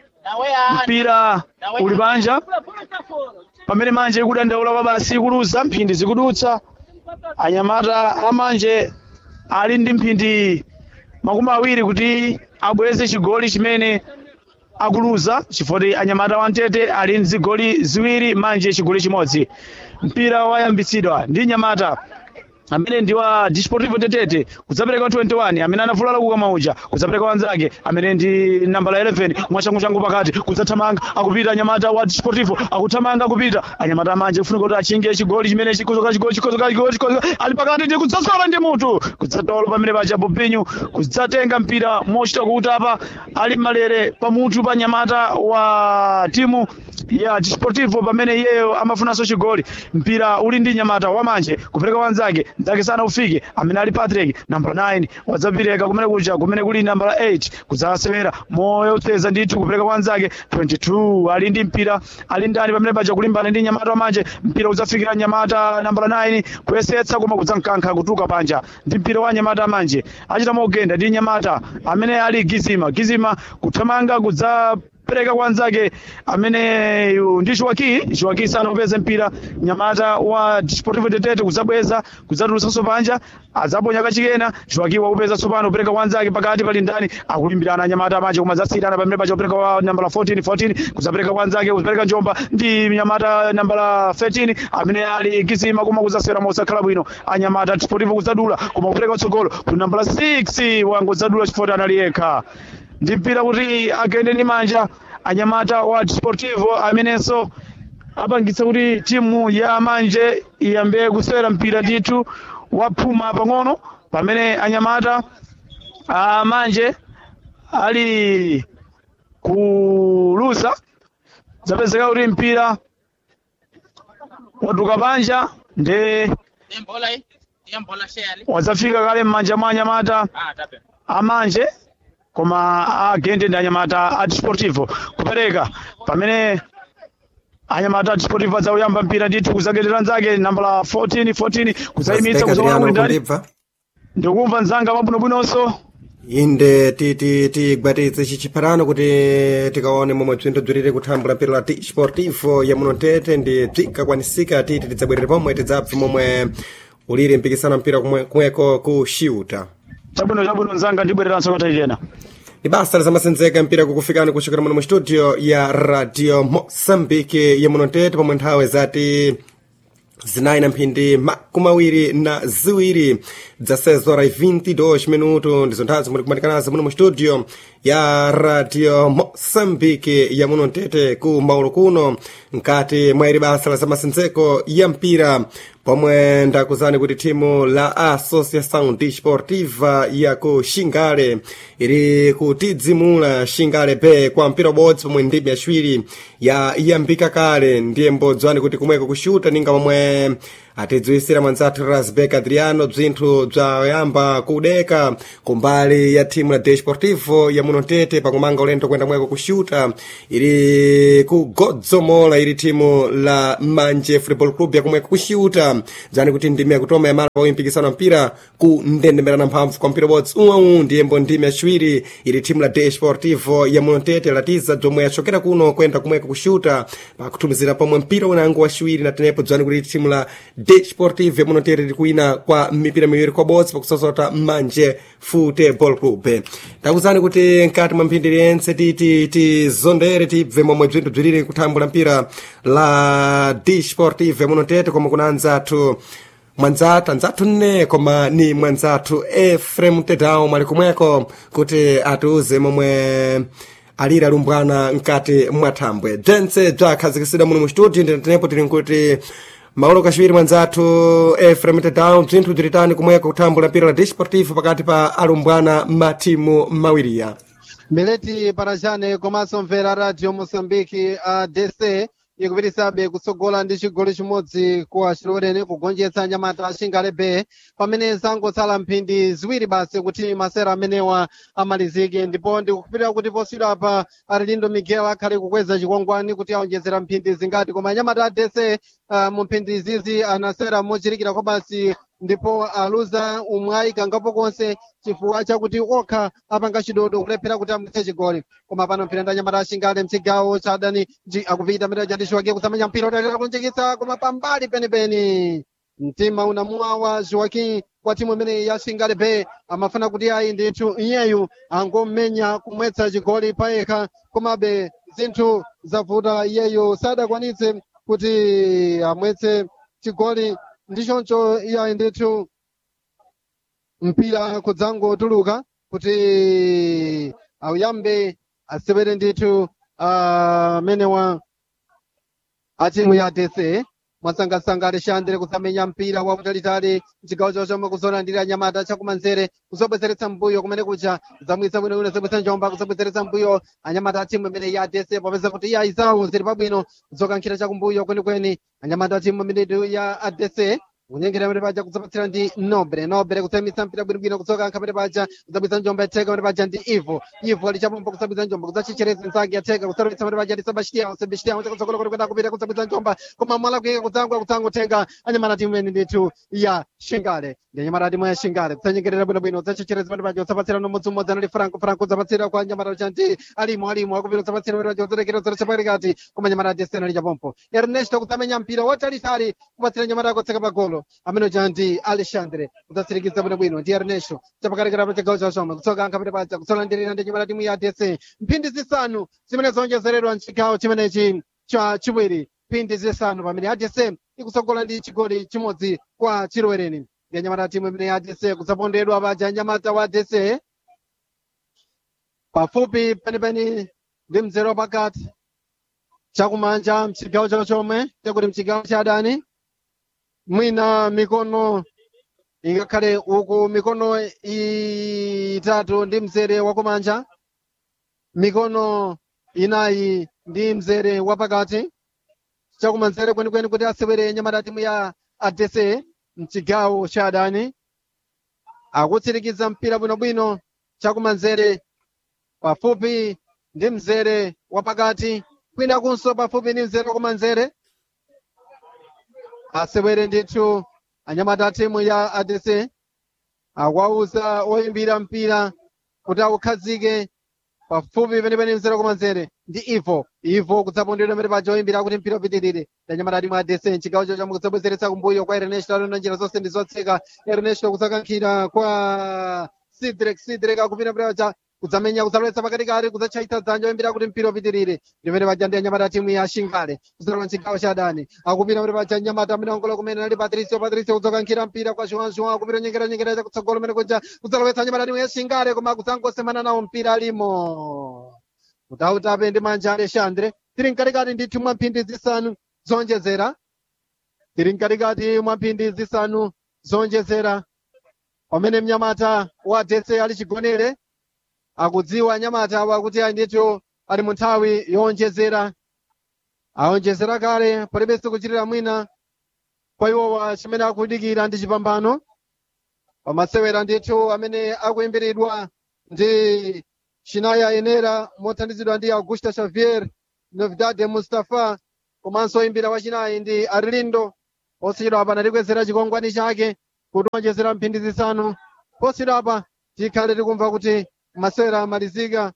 Mpira uli panja pamene Manje ikudandaula kwa basi kuluza mphindi zikudutsa. Anyamata a Manje ali ndi mphindi 20 kuti abweze chigoli chimene akuluza chifukwa anyamata wa Mtete ali ndi zigoli ziwiri Manje chigoli chimodzi. Mpira wayambitsidwa ndi nyamata amene ndi wa Desportivo Tetete kudzapereka 21 amene anavulala kukamauja kudzapereka wanzake amene ndi nambala 11 mwachangu pakati kudzathamanga akupita. Anyamata wa Desportivo akuthamanga kupita. Anyamata a Manje kufunika kuti achinge chigoli chimene chikozoka ali pakati ndi kudzasola ndi mutu kudzatola pamene paja Bobinho kudzatenga mpira mochita kuti apa ali malere pamutu pa nyamata wa timu ya Desportivo pamene iyeyo amafunanso chigoli. Mpira uli ndi nyamata wa Manje kupereka wanzake ndake sana ufike amene ali Patrick nambala 9 wadzapireka kumene kuli nambala 8 kudzasewera moyo tseza ndithu kupereka wanzake 22 ali ndi mpira ali ndani pamene paja kulimbana ndi nyamata wa Manje. Mpira udzafikira nyamata nambala 9 kuyesetsa koma kudzankankha kutuka panja ndi mpira wa nyamata Manje achita mogenda ndi nyamata amene ali Gizima kuthamanga pereka kwanzake amene ndi Chwaki sana kupeza mpira. Nyamata wa Desportivo Tetete kudzabweza kudzatulusanso panja adzaponya kachikena Chwaki wakupeza tsopano pereka kwanzake pakati pali ndani akulimbirana nyamata Manje koma zasiyana pamene paja kupereka wa nambala 14 kudzapereka kwanzake kupereka njomba ndi nyamata nambala 13 amene ali Gizima koma kudzasewera mosakhala bwino. Anyamata Desportivo kudzadula koma kupereka tsogolo ku nambala 6 wangodzadula chifukwa anali yekha ndi mpira kuti agende ndi manja. Anyamata wa Desportivo amenenso apangitsa kuti timu ya Manje iyambe kusewera mpira ndithu waphuma pang'ono pamene anyamata a Manje ali kulusa zapezeka kuti mpira waduka panja nde wadzafika kale m'manja mwa anyamata a Manje koma agende ndi anyamata a Desportivo kupereka pamene anyamata a Desportivo adzayamba mpira ndithu kuzagendera nzake nambala 14 kuzayimitsa kuzaona ndani ndikumva nzanga mabwinobwinonso inde tigwatitse chichipharano kuti tikaone momwe bzinthu bzirire kuthambula mpira la Desportivo ya muno Tete ndi bzikakwanisika titi tidzabwerere pomwe tidzabve momwe ulire mpikisano mpira kumweko ku Xiuta. Chabwino nzanga ndibwereranso katayena. Ni basa la zamasenzeka mpira kukufikani kuchokera muno mu studio ya Radio Mozambique ya muno Tete pomwe nthawi zati zinayi na mphindi makumi awiri na ziwiri dza 6:22 minuto ndizo nthawi zomwe tikumatikanazo muno mu studio ya radio Moçambique ya muno Mtete ku Maulo kuno nkati mwa ili basa la zamasenzeko ya mpira pomwe ndakuzani kuti timu la Associação Desportiva ya ku Xingale ili kutidzimula Xingale Bay kwa mpira ubodzi pomwe ndimi yaciwiri yambika kale ndiye mbodzwani kuti kumweko kushuta ninga momwe atidziwisira mwanzathu Rasbek Adriano bzinthu bzayamba kudeka kumbali ya timu la Desportivo ya muno Mtete pakumanga ulendo kwenda mweko kushuta ili kugodzomola ili timu la Manje Football Club ya kumweko kushuta zani kuti ndimi yakutoma ya mala pa uyimpikisano mpira ku ndendemera mphamvu kwa mpira bodzi ndiyembo ndimi yaciwiri ili timu la Desportivo ya muno Mtete latiza zomwe yachokera kuno kwenda kumweko kushuta pakutumizira pomwe mpira unango waciwiri na tenepo zani kuti timu la Desportivo ya muno Mtete likuina kwa mipira miwiri kwa bodzi pakusosota Manje Football Club. Takuzani kuti nkati mwa mphindi yense tizondere tibve momwe bzinthu bziliri kuthambula mpira la Desportivo ya muno Mtete koma kunanzathu anzathu nne koma ni mwanzathu Efrem Tedao mwali kumweko kuti atiuze momwe alira lumbwana nkati mwathambwe bzentse bzakhazikisidwa muno mu studio nditenepo tili nkuti Maulo kaciwiri mwanzathu Efrem Tedao bzinthu bzilitani kumweko kuthambula mpira la Desportivo pakati pa alumbwana matimu mawiriya. Mileti Parajane komanso mvera radio Moçambique ADC ikupitisabe kutsogola ndi chigoli chimodzi kwa Chilorene kugonjetsa anyamata a Xingale Bay pamene zangotsala mphindi ziwiri basi kuti masera amenewa amalizike ndipo ndikupitira kuti posiyidwa apa Arlindo Miguel akhale kukweza chikwangwani kuti aonjezera mphindi zingati koma anyamata a DC mu mphindi zizi anasera mochirikira kwa basi ndipo aluza umwayi kangapo konse chifukwa chakuti okha apanga chidodo kulephera kuti amwitse chigoli koma pano mpira ndanyamata a Xingale mchigawo cha adani akupita mira jandishwake kusamanya mpira utalera kunjikitsa koma pambali penipeni mtima unamuwawa Joaquim kwa timu imene ya Xingale Bay amafuna kuti ayi ndithu iyeyu angomenya kumwetsa chigoli payekha komabe zinthu zavuta iyeyu sadakwanitse kuti amwetse chigoli ndichoncho iyayi ndithu mpira kudzangotuluka kuti auyambe asewere ndithu amenewa a timu ya DC mwasangasanga Alexandre kusamenya mpira wa utalitali chigawo chomwe kuzolandira anyamata chakumanzere kuzobwezeretsa mbuyo kumene kuja zamwisa bwinobwino zobweza njomba kuzobwezeretsa mbuyo anyamata a timu imene ya DC popeza kuti iya izawo zili pabwino zokankhira chakumbuyo kwenikweni anyamata a timu imene ya ADC kunyengera pamene paja kuzapatsira ndi nobre kusamisa mpira bwinobwino kuzokankha pamene paja kuzabwiza njomba yatheka pamene paja ndi ivo alichapompa kuzabwiza njomba kuzachichereza nzake yatheka kusarutsa pamene paja ndi Sebastião chakutsogolo kwenda kupita kuzabwiza njomba koma mwala kuyika kudzangotenga anyamata timu imene ndithu ya Xingale ndi anyamata timu ya Xingale kusanyengerera bwinobwino kuzachichereza pamene paja kusapatsira nomodzi anali Franco kuzapatsira kwa anyamata chanti alimo akupita kusapatsira pamene paja kuzorekera zorechapalikati koma anyamata desena alichapompo Ernesto kusamenya mpira wotalitali kupatsira anyamata akutseka pagolo amene chanti Alexandre kuzatsirikiza bwinobwino ndi Ernesto chapakarekera pa chigawo chachoma kutsoka ankapita paja kusolandirira ndi anyamata timu ya DC mphindi zisanu zimene zonjezeredwa mchigawo chimenechi cha chiwiri mphindi zisanu pamene ADC ikusogola ndi chigoli chimodzi kwa Chilwereni ndi anyamata timu imene ya ADC kusapondedwa paja anyamata wa ADC pafupi penipeni ndi mzero pakati chakumanja mchigawo chachomwe chakuti mchigawo cha adani mwina mikono ingakhale uku mikono itatu ndi mzere wakumanja mikono inayi ndi mzere wapakati chakumanzere kwenikweni kuti asewere anyamata timu ya ADC mchigawo cha adani akutsirikiza mpira bwinobwino chakumanzere pafupi ndi mzere wapakati kwina kunso pafupi ndi mzere wakumanzere asewere ndithu anyamata timu ya ADC akwauza oyimbira mpira kuti akukhazike pafupi penipeni mzere wakumanzere ndi ivo kudzapondedwa pamene paja oyimbira kuti mpira upitirire ndanyamata timu ya ADC mchigawo chomwe kudzabwezeretsa kumbuyo kwa Ernesto alona njira zonse ndi zotseka Ernesto kusakankhira kwa Sidrek akupita pamene paja kudzamenya kudzalowetsa pakatikati kudzachaitsa dzanja oyambira kuti mpira upitirire limene paja ndi anyamata timu ya Shingale kudzalowa mchigawo cha adani akupita kuti paja nyamata amene ongola kumene ali Patricio kudzokankhira mpira kwa João kupita nyengera chakutsogolo mene kuja kudzalowetsa anyamata timu ya Shingale koma kudzangosemana nawo mpira alimo utautape ndi manja Alexandre tiri mkatikati ndithu mwa mphindi zisanu zonjezera tiri mkatikati mwa mphindi zisanu zonjezera pamene mnyamata wa DC ali chigonere akudziwa anyamata wakuti ayi ndithu ali mu nthawi yowonjezera awonjezera kale palibenso kuchitira mwina kwa iwowa chimene akudikira ndi chipambano pamasewera ndithu amene akuyimbiridwa ndi Shinaya Enera mothandizidwa ndi Augusta Xavier Novidade Mustafa komanso oyimbira wachinayi ndi Arlindo posiyidwa apa natikwezera chikongwani chake kuti onjezera mphindi zisanu posiyidwa apa tikhale tikumva kuti masera amalizika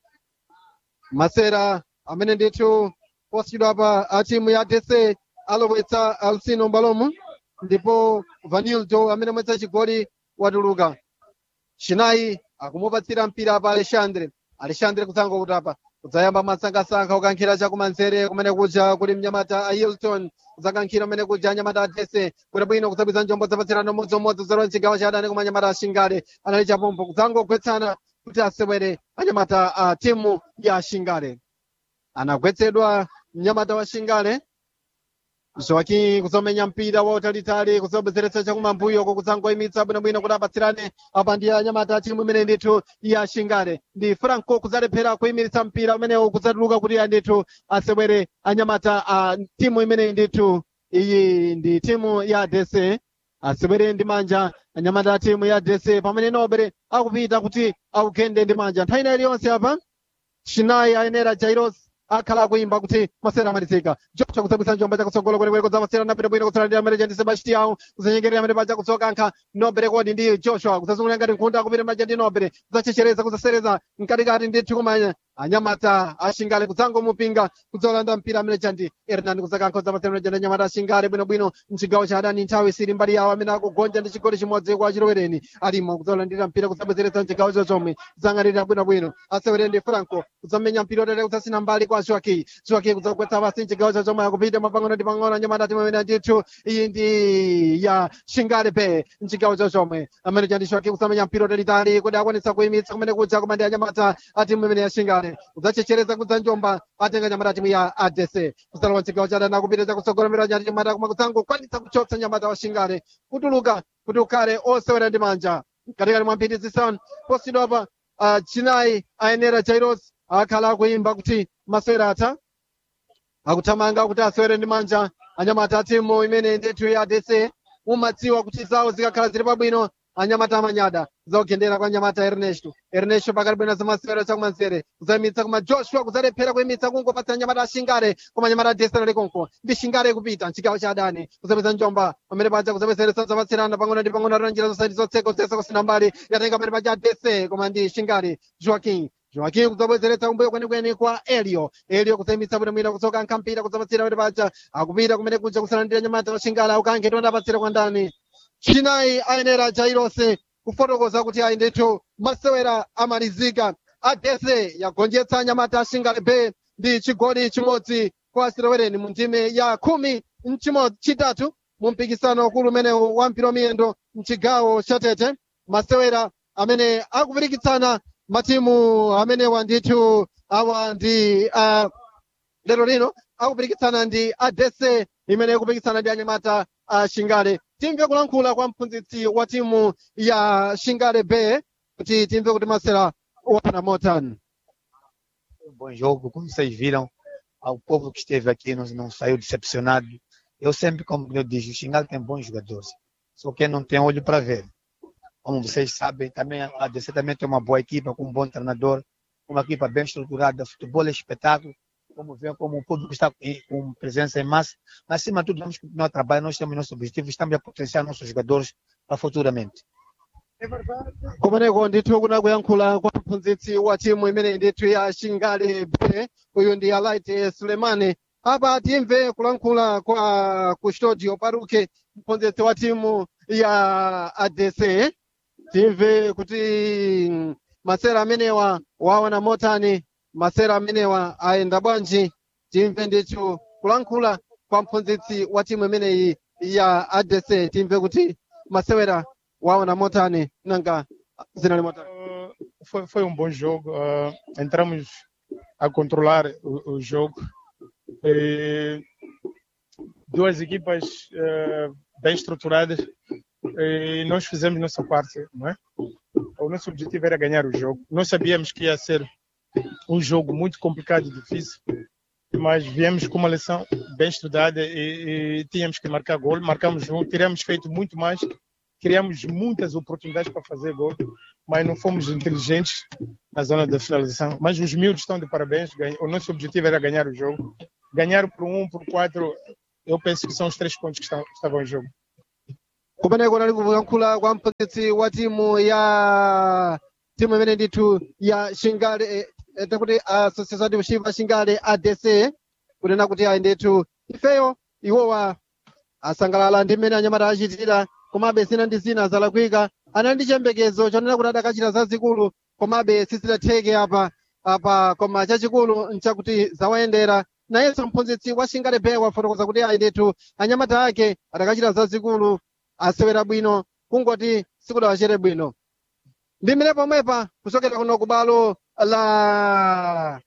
masera amene ndithu posiyidwa apa a timu ya DC alowetsa Alcino Mbalomu ndipo Vanildo amene mwetsa chigoli watuluka Shinayi akumupatsira mpira pa Alexandre kutsanga kuti apa kudzayamba masankhasakha kukankhira chakumanzere kumene kuja kuli mnyamata a Hilton kudzakankhira kumene kuja anyamata a DC kuti bwino kudzabwiza njombo zapatsirana umodzimodzi zalowa mchigawo cha adani koma anyamata a Shingale anali chapompo kudzangogwetsana kuti asewere anyamata a timu ya Shingale anagwetsedwa mnyamata wa Shingale Joaquim kudzamenya mpira wautalitali kudzabwezeretsa chakumambuyo kudzangoyimitsa bwinobwino kuti apatsirane apa ndi anyamata a timu imene ndithu ya Shingale ndi Franco kudzalephera kuyimiritsa mpira umenewu kudzatuluka kuti ndithu asewere anyamata a timu imene ndithu iyi ndi timu ya DC asewere ndi manja anyamata a timu ya DC pamene Nobre akupita kuti augende ndi manja nthawi ina iliyonse apa Shinayi ayenera Jairos akhala akuimba kuti masera amalizika Joshua kudzabwisa njomba chakutsogolo kwenekwene kudzapasirana mpira bwino kutsalandira amene ndi Sebastião kudzanyengerera amene paja kudzokankha Nobre kodi ndi Joshua kudzazungulira ngati nkhunda akupita maja ndi Nobre kudzachechereza kudzasereza mkatikati ndithu kumanya anyamata a Shingale kudzangomupinga kudzolanda mpira amene chandi Hernani kudzakankha kudzapasirana ndi anyamata a Shingale bwinobwino mchigawo cha adani nthawi sili mbali yawo amene akugonja ndi chigoli chimodzi kwa chilowereni alimo kudzolandira mpira kudzabwezeretsa mchigawo chomwe kudzang'anirira bwinobwino asewere ndi Franco kudzamenya mpira otere kudzasina mbali kwa Joaquim kudzagwetsa pasi mchigawo chomwe akupita mapang'ono ndi pang'ono anyamata timu imene ndithu iyi ndi ya Shingale Bay mchigawo chomwe amene chandi Joaquim kudzamenya mpira oteritali kuti akwanitsa kuyimitsa kumene kuja koma ndi anyamata a timu imene ya Shingale kudzachechereza kudzanjomba atenga anyamata timu ya ADC kudzalowa mchigawo cha adani akupita chakutsogolera anyamata koma kudzangokwanitsa kuchotsa anyamata wa Shingale kutuluka kuti ukhale osewera ndi manja mkatikati mwa mphindi zisanu posiyidwa pa Shinayi ayenera Jairos akhala akuimba kuti masewera atha akuthamanga kuti asewere ndi manja anyamata a timu imene ndithu ya ADC umadziwa kuti zawo zikakhala zili pabwino anyamata amanyada zakugendera kwa anyamata Ernesto pakati bwino zamasewera chakumanzere kudzayimitsa koma Joshua kudzalephera kuyimitsa kungopatsa anyamata a Shingale koma anyamata a DC ali konko ndi Shingale kupita mchigawo cha adani kudzapeza njomba pamene paja kudzapezeresa zapatsirana pang'ono ndi pang'ono ata njira zosati zotseka kudzesa kusina mbali yatenga pamene paja DC koma ndi Shingale Joaquim kudzabwezeretsa kumbuyo kwenikweni kwa Elio kudzayimitsa bwinobwino kudzokankha mpira kudzapatsira pamene paja akupita kumene kuja kusalandira anyamata a Shingale aukankhe tonda apatsira kwa ndani Shinayi ayenera Jairos kufotokoza kuti ayi ndithu masewera amalizika ADC yagonjetsa anyamata a Shingale Bay ndi chigoli chimodzi kwa chilowereni mu ndime ya 13 mu mpikisano ukulu umenewu wa mpira wamiyendo mchigawo cha Tete masewera amene akupirikitsana matimu amenewa ndithu awa ndi lero lino akupirikitsana ndi ADC imene ikupikisana ndi anyamata a Shingale timve kulankhula kwa mphunzitsi wa timu ya Shingale Bay kuti timve kuti masera wana motani. Bom jogo, como vocês viram, ao povo que esteve aqui não saiu decepcionado. Eu sempre, como eu disse, o Shingale tem bons jogadores, só que não tem olho para ver. Como vocês sabem, também a ADC também tem uma boa equipa, com um bom treinador, uma equipa bem estruturada, futebol é espetáculo. Como vê, como o público está com presença em massa, mas acima de tudo vamos continuar a trabalhar, nós temos nosso objetivo, estamos a potenciar nossos jogadores para futuramente. Kumeneko ndithu kuna kuyankhula kwa mphunzitsi wa timu imene ndithu ya Shingale Bay uyu ndi Alaite Sulemani apa timve kulankhula kwa Custodio Paruke mphunzitsi wa timu ya ADC timve kuti masera amenewa waona motani, masera amenewa ayenda bwanji. Timve ndithu kulankhula kwa mphunzitsi wa timu imeneyi ya ADC, timve kuti masewera waona motani nanga zinali motani. Foi bom jogo. Entramos a controlar o jogo. Duas equipas bem estruturadas. E nós fizemos nossa parte, não é? O nosso objetivo era ganhar o jogo. Nós sabíamos que ia ser um jogo muito complicado e difícil, mas viemos com uma lição bem estudada e tínhamos que marcar gol. Marcamos um, teríamos feito muito mais, criamos muitas oportunidades para fazer gol, mas não fomos inteligentes na zona da finalização. Mas os miúdos estão de parabéns. O nosso objetivo era ganhar o jogo. Ganhar por 1, por 4, eu penso que são os 3 pontos que estavam em jogo. Kumeneko kunali kulankhula kwa mphunzitsi wa timu imene ndithu ya Shingale kuti Associação Chiva Shingale ADC, kunena kuti ayi ndithu ifeyo iwowa asangalala ndi mmene anyamata achitira, komabe zina ndi zina zalakwika. Anali ndi chiyembekezo chonena kuti adakachita zazikulu, komabe sizidatheke apa koma chachikulu nchakuti zawayendera. Nayenso mphunzitsi wa Shingale Bay wafotokoza kuti ayi ndithu anyamata ake adakachita zazikulu, asewera bwino, kungoti sikudawachere bwino. Ndimire pomwepa kuchokera kuno kubalo la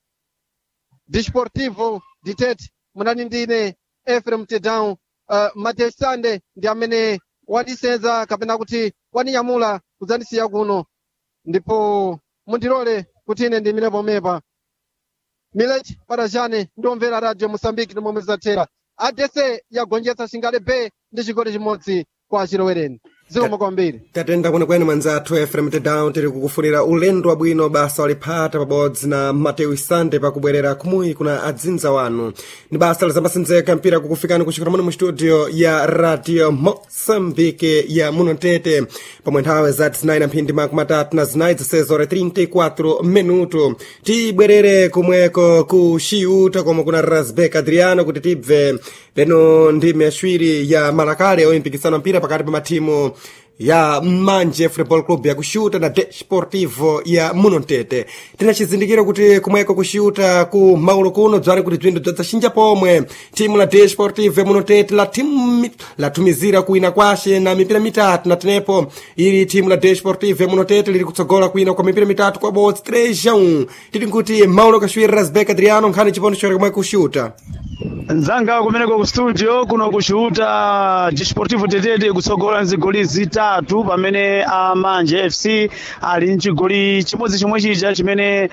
Desportivo de Tete, munani ndine Ephraim Tedown. Mateo Sande ndi amene watisenza kapena kuti waninyamula kudzandisiya kuno, ndipo mundilole kuti ine ndimire pomwepa. Mileti Parajane ndomvera Radio Mosambiki nomwe zathera. ADC yagonjetsa Shingale Bay ndi chigoli chimodzi kwa Chilowereni. Zikomo kwambiri. Tatenda kwenekwene mwanzathu Ephraim Tedown, tiri kukufunira ulendo wabwino, basa walipata pabodzi na Mateo Sande pakubwerera kumuyi kuna adzinza wanu. Ni basa lizamasenzeka mpira kukufikani kuchokera muno mu studio ya Radio Mosambiki ya muno Tete pamwe nthawi za 9 mphindi makumatatu na zinayi zasezore 34 minuto. Tibwerere kumweko ku Chiuta komwe kuna Rasbek Adriano kuti tibve peno ndime yaciwiri ya malakale oyimpikisana mpira pakati pa matimu ya Manje Football Club ya kushuta na Desportivo ya muno Tete. Tina chizindikiro kuti kumweko kushuta ku maulo kuno dzwani kuti bzinthu bzadzaxinja pomwe. Timu la Desportivo ya muno Tete latumizira kuina kwashe na mipira mitatu, na tenepo ili timu la Desportivo ya muno Tete liri kutsogola kuina kwa mipira mitatu kwa bodzi 3-1. Tili nkuti maulo kaciwiri Rasbek Adriano nkhani chipondo chore kumweko kushuta. Nzanga kumeneko ku studio kuno kushuta Desportivo Tete kutsogola nzigoli zitatu pamene Manje FC ali nchigoli chimodzi chomwe chija chimene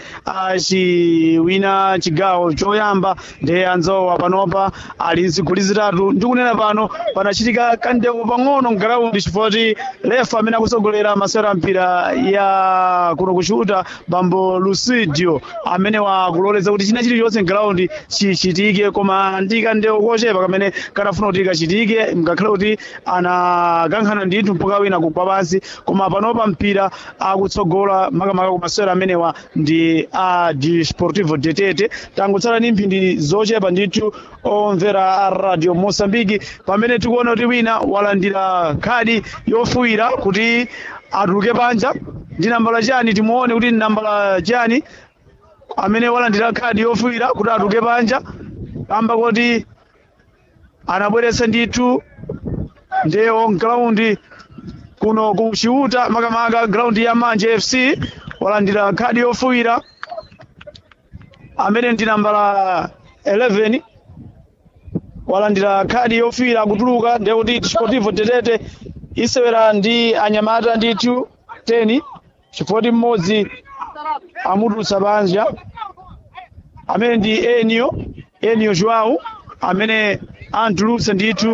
achiwina chigawo choyamba ndi anzowa panopa ali nzigoli zitatu. Ndikunena pano panachitika kandewo pang'ono mgrawundi chifukwa refa amene akutsogolera masewera mpira ya kuno kushuta Bambo Lucidio amene wakuloleza kuti china chilichonse mgrawundi chichitike, koma ndika ndewo kochepa kamene kanafuna kuti kachitike, ngakhale kuti anakankhana ndithu mpaka wina kugwa pansi, koma panopa mpira akutsogola makamaka kumasewera amenewa ndi a Desportivo de Tete. Tangotsala ni mphindi zochepa ndithu omvera a Radio Mosambiki pamene tikuona kuti wina walandira khadi yofuwira kuti atuluke panja. Ndi nambala chani timuone kuti nambala chani amene walandira khadi yofuwira kuti atuluke panja, kamba kuti anabweretsa ndithu ndewo ground kuno kuchiuta makamaka ground ya Manje FC. Walandira khadi yofuwira amene ndi nambala 11 walandira khadi yofuwira kutuluka, ndiye kuti Desportivo de Tete isewera ndi anyamata ndithu 10 chifukwa mmodzi amutulutsa panja amene ndi Enio João amene antulutsa ndithu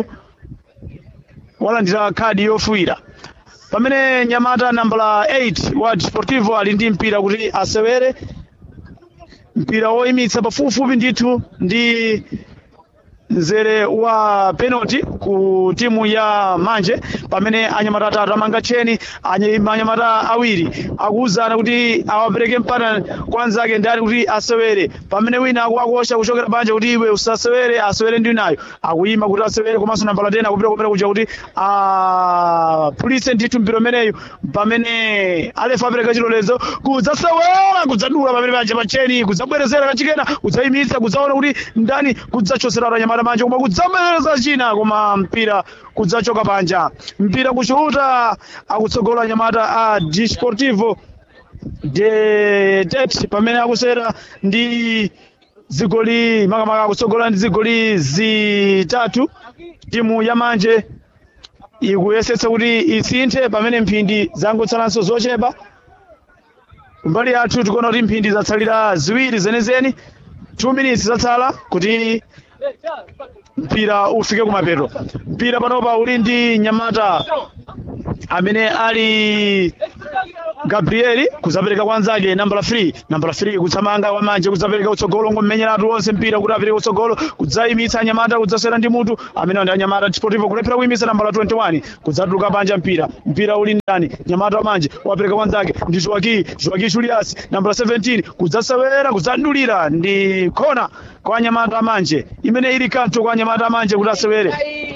walandira khadi yofuwira. Pamene nyamata nambala 8 wa Desportivo ali ndi mpira kuti asewere mpira woyimitsa pafupifupi ndithu ndi nzere wa penalty ku timu ya Manje pamene anyamata atatu amanga cheni anyamata awiri akuuzana kuti awapereke mpata kwanzake ndani kuti asewere pamene wina akuwakosha kuchokera panja kuti iwe usasewere asewere ndi nayo akuyima kuti asewere komanso nambala 10 akupita kupita kuja kuti police ndithu mpira umeneyo pamene alefa apereka chilolezo kudzasewera kudzadula pamene panja pacheni kudzabwerezera kachikena kudzayimitsa kudzaona kuti ndani kudzachosera anyamata Manje koma kudzabwereza china koma mpira kudzachoka panja mpira kuchuta akutsogola anyamata a Desportivo de Tete pamene akusera ndi zigoli makamaka akutsogola ndi zigoli zitatu timu ya Manje ikuyesetsa kuti isinthe pamene mphindi zangotsalanso zochepa mbali yathu tikuona kuti mphindi zatsalira ziwiri zenizeni 2 minutes zatsala kuti mpira ufike kumapeto mpira panopa uli ndi nyamata amene ali Gabrieli kuzapereka kwanzake nambala 3 kutsamanga kwa Manje kuzapereka utsogolo ngommenyeratu wonse mpira kuti apereke utsogolo kudzayimitsa anyamata kudzasera ndi mutu amene ndi anyamata Desportivo kulephera kuyimitsa nambala 21 kudzatuluka panja mpira uli ndani nyamata wa Manje wapereka kwanzake ndi Joaquim Julius nambala 17 kudzasewera kudzadulira ndi kona kwa anyamata Manje imene ili kanto kwa anyamata Manje kuti asewere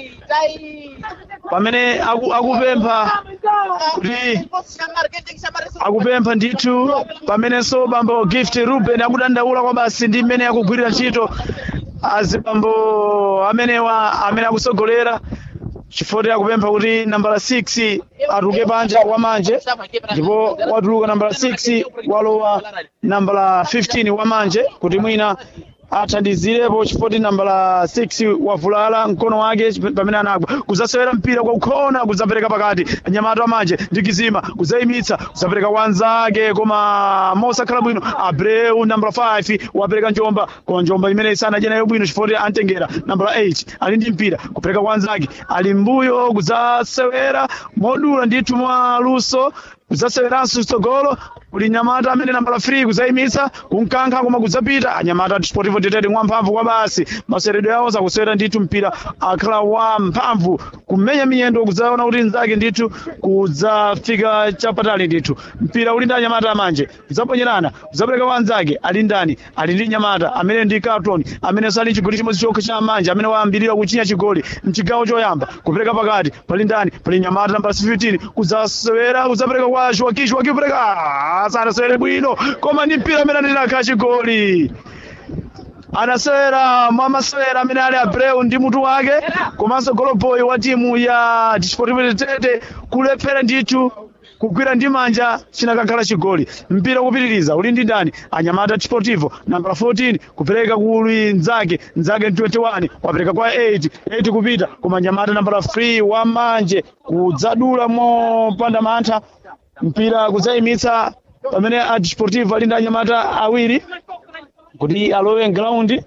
pamene akupempha kuti akupempha ndithu pamenenso bambo Gift Ruben akudandaula kwa basi ndi mmene akugwirira ntchito azibambo amene akusogolera chifukwa akupempha kuti nambala 6 atuluke panja wa Manje ndipo watuluka nambala 6 walowa nambala 15 wa Manje kuti mwina athandizirepo chifukwa nambala 6 wavulala mkono wake pamene anagwa kudzasewera mpira kwa kukhona kudzapereka pakati anyamata Manje ndi Kizima kudzayimitsa kudzapereka kwanzake koma mosakhala bwino Abreu nambala 5 wapereka njomba kwa njomba imene isanajenayo bwino chifukwa antengera nambala 8 ali ndi mpira kupereka kwanzake ali mbuyo kudzasewera modula ndithu mwa luso kudzaseweranso tsogolo uli nyamata amene nambala 3 kudzayimitsa kunkankha koma kudzapita anyamata Desportivo de Tete mwamphamvu kwa basi maseredwe yawo zakusewera ndithu mpira akhala wa mphamvu kumenya miyendo kudzaona kuti nzake ndithu kudzafika chapatali ndithu mpira uli ndi anyamata Manje kudzaponyerana kudzapereka wanzake ali ndani ali ndi nyamata amene ndi Carton amene sali chigoli chimodzi chokha cha Manje amene wayambirira kuchinya chigoli mchigawo choyamba kupereka pakati pali ndani pali nyamata nambala 15 kudzasewera kudzapereka kwa Joaquim kupereka sanasewere bwino koma ndi mpira amene ndinakha chigoli anasewera mwamasewera amene ali Abreu ndi mutu wake komanso goloboy wa timu ya Desportivo de Tete kulephera ndithu kugwira ndi manja chinakakhala chigoli mpira kupitiriza uli ndi ndani anyamata Desportivo nambala 14 kupereka kuli nzake 21 wapereka kwa 8 kupita koma nyamata nambala 3 wa Manje kudzadula mopanda mantha mpira kudzayimitsa pamene a Desportivo ali ndi anyamata awiri kuti alowe ground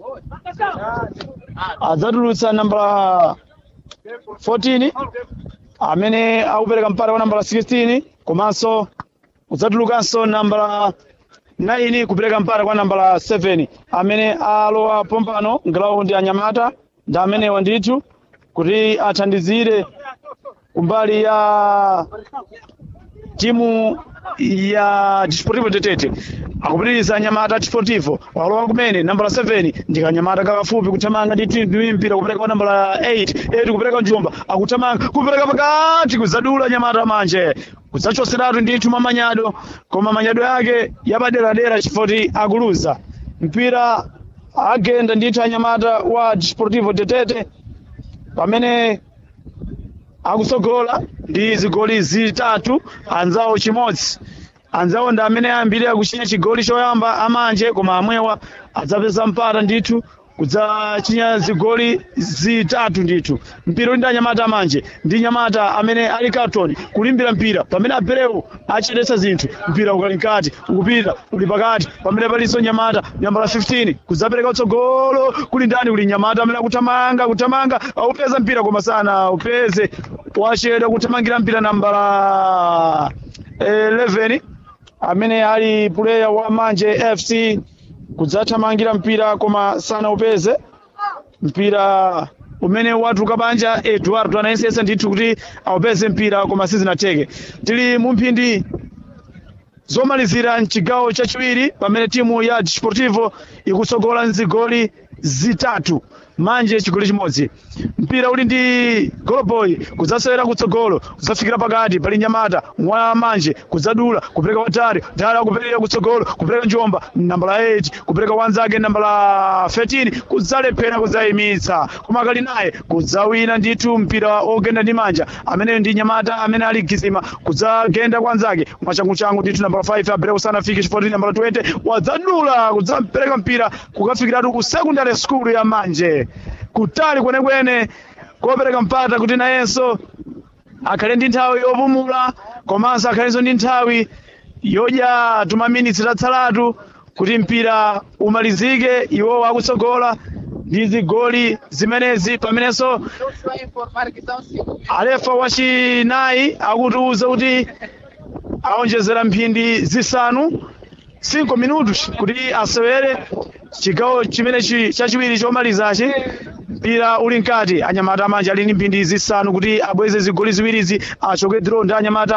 adzatulutsa nambala 14 amene akupereka mpata kwa nambala 16 komanso kudzatulukanso nambala 9 kupereka mpata kwa nambala 7 amene alowa pompano ground anyamata ndi amenewa ndithu kuti athandizire kumbali ya timu ya Desportivo de Tete akupitiriza anyamata Desportivo walowa kumene nambala 7 ndi kanyamata kafupi kuthamanga ndi mpira kupereka kwa nambala 8 kupereka njomba akuthamanga kupereka pakati kudzadula anyamata Manje kudzachoseratu ndithu mamanyado koma manyado yake yapaderadera chifukwa akuluza mpira agenda ndithu anyamata wa Desportivo de Tete pamene akusogola ndi zigoli zitatu anzawo chimodzi anzawo ndi amene ayambirira kuchinya chigoli choyamba Amanje koma amwewa adzapeza mpata ndithu kudzachinya zigoli zitatu ndithu mpira uli ndi anyamata Amanje ndi nyamata amene ali Carton kulimbira mpira pamene Abreu achedetsa zinthu mpira ukali nkati ukupita uli pakati pamene palinso nyamata nambala 15 kudzapereka utsogolo kuli ndani uli nyamata amene akuthamanga aupeza mpira koma sana upeze wachedwa kuthamangira mpira nambala 11 amene ali player wa Manje FC kudzathamangira mpira koma sana upeze mpira umene watuluka panja. Eduardo anayesesa ndithu kuti awupeze mpira koma sizinateke. Tili mu mphindi zomalizira mchigawo chachiwiri pamene timu ya Desportivo ikutsogola nzigoli zitatu manje chigoli chimodzi. Mpira uli ndi Goloboy kudzasewera kutsogolo, kudzafikira pakati pali Nyamata mwa manje kudzadula kupereka watari dala kupereka kutsogolo kupereka Njomba nambala 8 kupereka wanzake nambala 13 kudzalephera kudzayimitsa koma kali naye kudzawina ndithu mpira ogenda ndi manja amene ndi Nyamata amene ali Gizima kudzagenda kwanzake mwachangu ndithu nambala 5 abereka usanafike chifukwa nambala 20 wadzadula kudzapereka mpira kukafikiratu ku secondary school ya manje kutali kwenekwene kopereka mpata kuti nayenso akhale ndi nthawi yopumula komanso akhalenso ndi nthawi yodya tumaminitsi tatsalatu kuti mpira umalizike iwo akutsogola ndi zigoli zimenezi. Pamenenso alefa wachinayi akutiuza kuti aonjezera mphindi zisanu 5 minutos kuti asewere chigawo chimenechi chachiwiri chomalizachi. Mpira uli mkati, Anyamata manje ali ndi mphindi zisanu kuti abweze zigoli ziwirizi achoke draw ndi Anyamata